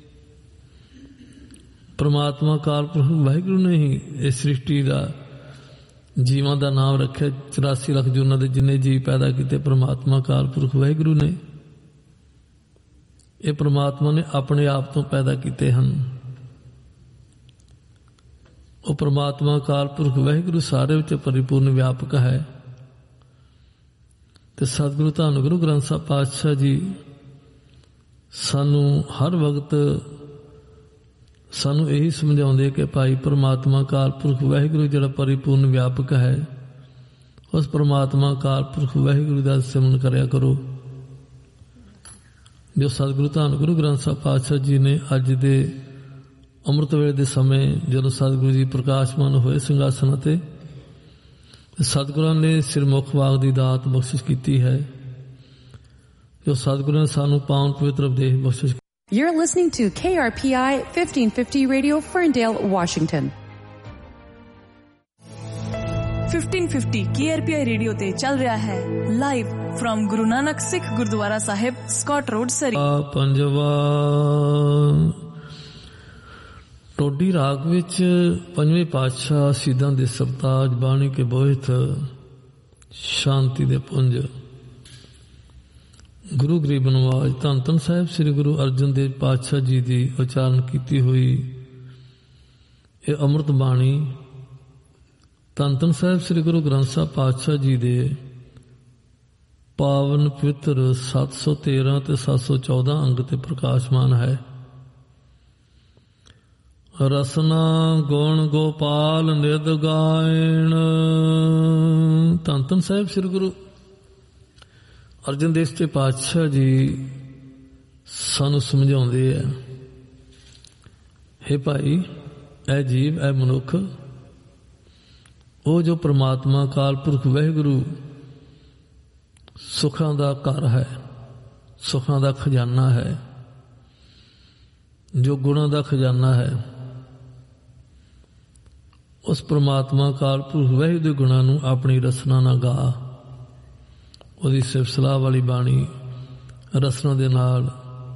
[SPEAKER 1] ਪਰਮਾਤਮਾ ਅਕਾਲ ਪੁਰਖ ਵਾਹਿਗੁਰੂ ਨੇ ਹੀ ਇਸ ਸ੍ਰਿਸ਼ਟੀ ਦਾ ਜੀਵਾਂ ਦਾ ਨਾਮ ਰੱਖਿਆ। ਚੁਰਾਸੀ ਲੱਖ ਜੂਨਾਂ ਦੇ ਜਿੰਨੇ ਜੀਵ ਪੈਦਾ ਕੀਤੇ ਪਰਮਾਤਮਾ ਅਕਾਲ ਪੁਰਖ ਵਾਹਿਗੁਰੂ ਨੇ। ਇਹ ਪਰਮਾਤਮਾ ਨੇ ਆਪਣੇ ਆਪ ਤੋਂ ਪੈਦਾ ਕੀਤੇ ਹਨ। ਉਹ ਪਰਮਾਤਮਾ ਅਕਾਲ ਪੁਰਖ ਵਾਹਿਗੁਰੂ ਸਾਰੇ ਵਿੱਚ ਪਰਿਪੂਰਨ ਵਿਆਪਕ ਹੈ। ਤੇ ਸਤਿਗੁਰੂ ਧੰਨ ਗੁਰੂ ਗ੍ਰੰਥ ਸਾਹਿਬ ਪਾਤਸ਼ਾਹ ਜੀ ਸਾਨੂੰ ਹਰ ਵਕਤ ਸਾਨੂੰ ਇਹੀ ਸਮਝਾਉਂਦੇ ਕਿ ਭਾਈ ਪਰਮਾਤਮਾ ਅਕਾਲ ਪੁਰਖ ਵਾਹਿਗੁਰੂ ਜਿਹੜਾ ਪਰਿਪੂਰਨ ਵਿਆਪਕ ਹੈ, ਉਸ ਪਰਮਾਤਮਾ ਅਕਾਲ ਪੁਰਖ ਵਾਹਿਗੁਰੂ ਦਾ ਸਿਮਰਨ ਕਰਿਆ ਕਰੋ। ਜੋ ਸਤਿਗੁਰੂ ਧੰਨ ਗੁਰੂ ਗ੍ਰੰਥ ਸਾਹਿਬ ਪਾਤਸ਼ਾਹ ਜੀ ਨੇ ਅੱਜ ਦੇ ਅੰਮ੍ਰਿਤ ਵੇਲੇ ਦੇ ਸਮੇਂ ਜਦੋਂ ਸਤਿਗੁਰੂ ਜੀ ਪ੍ਰਕਾਸ਼ਮਾਨ ਹੋਏ ਸਿੰਘਾਸਨ ਤੇ, ਸਤਿਗੁਰਾਂ ਨੇ ਸਿਰਮੁਖ ਵਾਗ ਦੀ ਦਾਤ ਬਖਸ਼ਿਸ਼ ਕੀਤੀ ਹੈ, ਜੋ ਸਤਿਗੁਰਾਂ ਨੇ ਸਾਨੂੰ ਪਾਵਨ ਪਵਿੱਤਰ ਉਪਦੇਸ਼ ਬਖਸ਼ਿਸ਼।
[SPEAKER 2] You're listening to K R P I fifteen fifty Radio, Ferndale, Washington.
[SPEAKER 3] fifteen fifty K R P I radio ਤੇ ਚੱਲ ਰਿਹਾ ਹੈ ਲਾਈਵ ਫਰਮ ਗੁਰੂ ਨਾਨਕ ਸਿੱਖ ਗੁਰਦੁਆਰਾ ਸਾਹਿਬ, ਸਕਾਟ ਰੋਡ, ਸਰੀ।
[SPEAKER 1] ਪੰਜਵਾ ਟੋਡੀ ਰਾਗ ਵਿੱਚ ਪੰਜਵੇਂ ਪਾਤਸ਼ਾਹ ਸ਼ਹੀਦਾਂ ਦੇ ਸਰਤਾਜ ਬਾਣੀ ਕੇ ਬੋਹਿਤ ਸ਼ਾਂਤੀ ਦੇ ਪੁੰਜ ਗੁਰੂ ਗਰੀਬ ਨਵਾਜ ਧੰਨ ਧੰਨ ਸਾਹਿਬ ਸ੍ਰੀ ਗੁਰੂ ਅਰਜਨ ਦੇਵ ਪਾਤਸ਼ਾਹ ਜੀ ਦੀ ਉਚਾਰਨ ਕੀਤੀ ਹੋਈ ਇਹ ਅੰਮ੍ਰਿਤ ਬਾਣੀ ਧੰਨ ਧੰਨ ਸਾਹਿਬ ਸ੍ਰੀ ਗੁਰੂ ਗ੍ਰੰਥ ਸਾਹਿਬ ਪਾਤਸ਼ਾਹ ਜੀ ਦੇ ਪਾਵਨ ਪਵਿੱਤਰ ਸੱਤ ਸੌ ਤੇਰਾਂ ਤੇ ਸੱਤ ਸੌ ਚੌਦਾਂ ਅੰਗ ਤੇ ਪ੍ਰਕਾਸ਼ਮਾਨ ਹੈ। ਰਸਨਾ ਗੁਣ ਗੋਪਾਲ ਨਿਰਦ ਗਾਇਣ। ਧੰਨ ਧੰਨ ਸਾਹਿਬ ਸ੍ਰੀ ਗੁਰੂ ਅਰਜਨ ਦੇਵ ਜੀ ਪਾਤਸ਼ਾਹ ਜੀ ਸਾਨੂੰ ਸਮਝਾਉਂਦੇ ਆ, ਹੇ ਭਾਈ, ਇਹ ਜੀਵ, ਇਹ ਮਨੁੱਖ, ਉਹ ਜੋ ਪ੍ਰਮਾਤਮਾ ਅਕਾਲ ਪੁਰਖ ਵਾਹਿਗੁਰੂ ਸੁੱਖਾਂ ਦਾ ਘਰ ਹੈ, ਸੁੱਖਾਂ ਦਾ ਖਜ਼ਾਨਾ ਹੈ, ਜੋ ਗੁਣਾਂ ਦਾ ਖਜ਼ਾਨਾ ਹੈ, ਉਸ ਪ੍ਰਮਾਤਮਾ ਅਕਾਲ ਪੁਰਖ ਵਾਹਿਗੁਰੂ ਦੇ ਗੁਣਾਂ ਨੂੰ ਆਪਣੀ ਰਸਨਾ ਨਾਲ ਗਾ। ਉਹਦੀ ਸਿਫਤ ਸਲਾਹ ਵਾਲੀ ਬਾਣੀ ਰਸਨਾ ਦੇ ਨਾਲ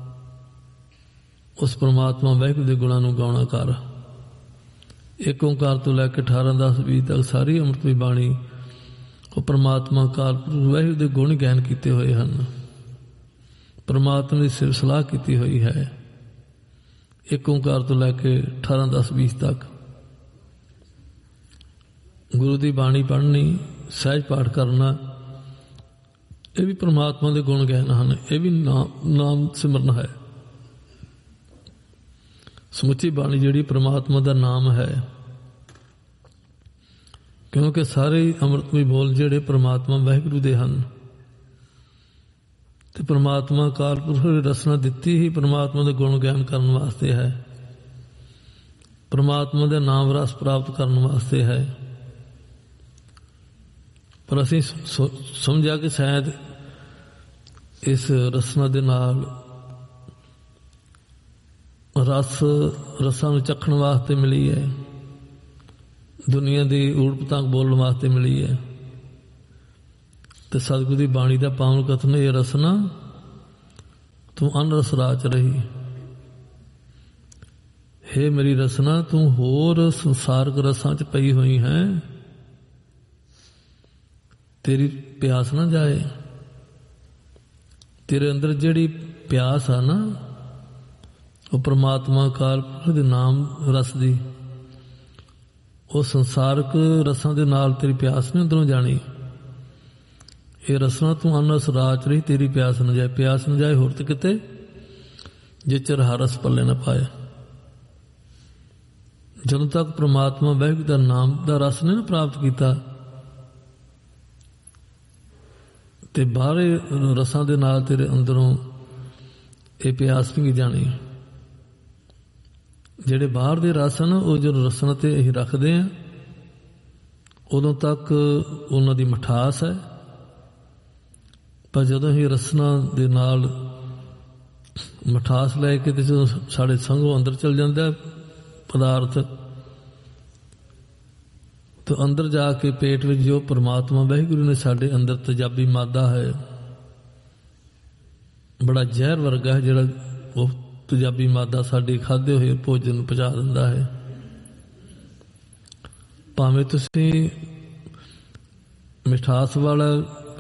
[SPEAKER 1] ਉਸ ਪ੍ਰਮਾਤਮਾ ਵਾਹਿਗੁਰੂ ਦੇ ਗੁਣਾਂ ਨੂੰ ਗਾਉਣਾ ਕਰ। ਇੱਕ ਓਂਕਾਰ ਤੋਂ ਲੈ ਕੇ ਅਠਾਰਾਂ ਦਸ ਵੀਹ ਤੱਕ ਸਾਰੀ ਅੰਮ੍ਰਿਤਮਈ ਬਾਣੀ ਉਹ ਪ੍ਰਮਾਤਮਾ ਅਕਾਲ ਪੁਰਖ ਵਾਹਿਗੁਰੂ ਦੇ ਗੁਣ ਗਾਇਨ ਕੀਤੇ ਹੋਏ ਹਨ, ਪ੍ਰਮਾਤਮਾ ਦੀ ਸਿਫਤ ਸਲਾਹ ਕੀਤੀ ਹੋਈ ਹੈ। ਇੱਕ ਓਂਕਾਰ ਤੋਂ ਲੈ ਕੇ ਅਠਾਰਾਂ ਦਸ ਵੀਹ ਤੱਕ ਗੁਰੂ ਦੀ ਬਾਣੀ ਪੜ੍ਹਨੀ, ਸਹਿਜ ਪਾਠ ਕਰਨਾ, ਇਹ ਵੀ ਪ੍ਰਮਾਤਮਾ ਦੇ ਗੁਣ ਗਾਇਨ ਹਨ, ਇਹ ਵੀ ਨਾਮ ਨਾਮ ਸਿਮਰਨ ਹੈ। ਸਮੁੱਚੀ ਬਾਣੀ ਜਿਹੜੀ ਪ੍ਰਮਾਤਮਾ ਦਾ ਨਾਮ ਹੈ, ਕਿਉਂਕਿ ਸਾਰੇ ਅੰਮ੍ਰਿਤਮਈ ਬੋਲ ਜਿਹੜੇ ਪ੍ਰਮਾਤਮਾ ਵਾਹਿਗੁਰੂ ਦੇ ਹਨ, ਤੇ ਪ੍ਰਮਾਤਮਾ ਅਕਾਲ ਪੁਰਖ ਨੇ ਰਸਨਾ ਦਿੱਤੀ ਹੀ ਪ੍ਰਮਾਤਮਾ ਦੇ ਗੁਣ ਗਾਇਨ ਕਰਨ ਵਾਸਤੇ ਹੈ, ਪ੍ਰਮਾਤਮਾ ਦੇ ਨਾਮ ਰਸ ਪ੍ਰਾਪਤ ਕਰਨ ਵਾਸਤੇ ਹੈ। ਪਰ ਅਸੀਂ ਸਮਝਿਆ ਕਿ ਸ਼ਾਇਦ ਇਸ ਰਸਨਾ ਦੇ ਨਾਲ ਰਸ ਰਸਾਂ ਨੂੰ ਚੱਖਣ ਵਾਸਤੇ ਮਿਲੀ ਹੈ, ਦੁਨੀਆ ਦੀ ਊੜ ਪਤੰਗ ਬੋਲਣ ਵਾਸਤੇ ਮਿਲੀ ਹੈ। ਤੇ ਸਤਿਗੁਰੂ ਦੀ ਬਾਣੀ ਦਾ ਪਾਵਨ ਕਥਨ, ਇਹ ਰਸਨਾ ਤੂੰ ਅਨਰਸ ਰਾਚ ਰਹੀ। ਹੇ ਮੇਰੀ ਰਸਨਾ, ਤੂੰ ਹੋਰ ਸੰਸਾਰਕ ਰਸਾਂ 'ਚ ਪਈ ਹੋਈ ਹੈ, ਤੇਰੀ ਪਿਆਸ ਨਾ ਜਾਏ। ਤੇਰੇ ਅੰਦਰ ਜਿਹੜੀ ਪਿਆਸ ਆ ਨਾ, ਉਹ ਪ੍ਰਮਾਤਮਾ ਅਕਾਲ ਪੁਰਖ ਦੇ ਨਾਮ ਰਸ ਦੀ, ਉਹ ਸੰਸਾਰਕ ਰਸਾਂ ਦੇ ਨਾਲ ਤੇਰੀ ਪਿਆਸ ਨਹੀਂ ਅੰਦਰੋਂ ਜਾਣੀ। ਇਹ ਰਸਨਾ ਤੂੰ ਅਨਰਸ ਰਾਚ ਰਹੀ, ਤੇਰੀ ਪਿਆਸ ਨਾ ਜਾਏ। ਪਿਆਸ ਨਾ ਜਾਏ ਹੋਰ ਤੇ ਕਿਤੇ, ਜੇ ਚਿਰ ਹਰਸ ਪੱਲੇ ਨਾ ਪਾਏ। ਜਦੋਂ ਤੱਕ ਪ੍ਰਮਾਤਮਾ ਵਾਹਿਗੁਰੂ ਦਾ ਨਾਮ ਦਾ ਰਸ ਨਹੀਂ ਨਾ ਪ੍ਰਾਪਤ ਕੀਤਾ, ਤੇ ਬਾਹਰੇ ਰਸਾਂ ਦੇ ਨਾਲ ਤੇਰੇ ਅੰਦਰੋਂ ਇਹ ਪਿਆਸ ਨਹੀਂ ਜਾਣੀ। ਜਿਹੜੇ ਬਾਹਰ ਦੇ ਰਸ ਹਨ, ਉਹ ਜਦੋਂ ਰਸਨਾ ਤੇ ਅਸੀਂ ਰੱਖਦੇ ਹਾਂ, ਉਦੋਂ ਤੱਕ ਉਹਨਾਂ ਦੀ ਮਿਠਾਸ ਹੈ। ਪਰ ਜਦੋਂ ਹੀ ਰਸਨਾ ਦੇ ਨਾਲ ਮਿਠਾਸ ਲੈ ਕੇ ਤੇ ਜਦੋਂ ਸਾਡੇ ਸੰਗੋਂ ਅੰਦਰ ਚਲ ਜਾਂਦਾ ਪਦਾਰਥ, ਤੇ ਅੰਦਰ ਜਾ ਕੇ ਪੇਟ ਵਿੱਚ ਜੋ ਪ੍ਰਮਾਤਮਾ ਵਾਹਿਗੁਰੂ ਨੇ ਸਾਡੇ ਅੰਦਰ ਤੇਜ਼ਾਬੀ ਮਾਦਾ ਹੈ, ਬੜਾ ਜ਼ਹਿਰ ਵਰਗਾ ਹੈ, ਜਿਹੜਾ ਉਹ ਤੇਜ਼ਾਬੀ ਮਾਦਾ ਸਾਡੇ ਖਾਧੇ ਹੋਏ ਭੋਜਨ ਨੂੰ ਪਚਾ ਦਿੰਦਾ ਹੈ। ਭਾਵੇਂ ਤੁਸੀਂ ਮਿਠਾਸ ਵਾਲਾ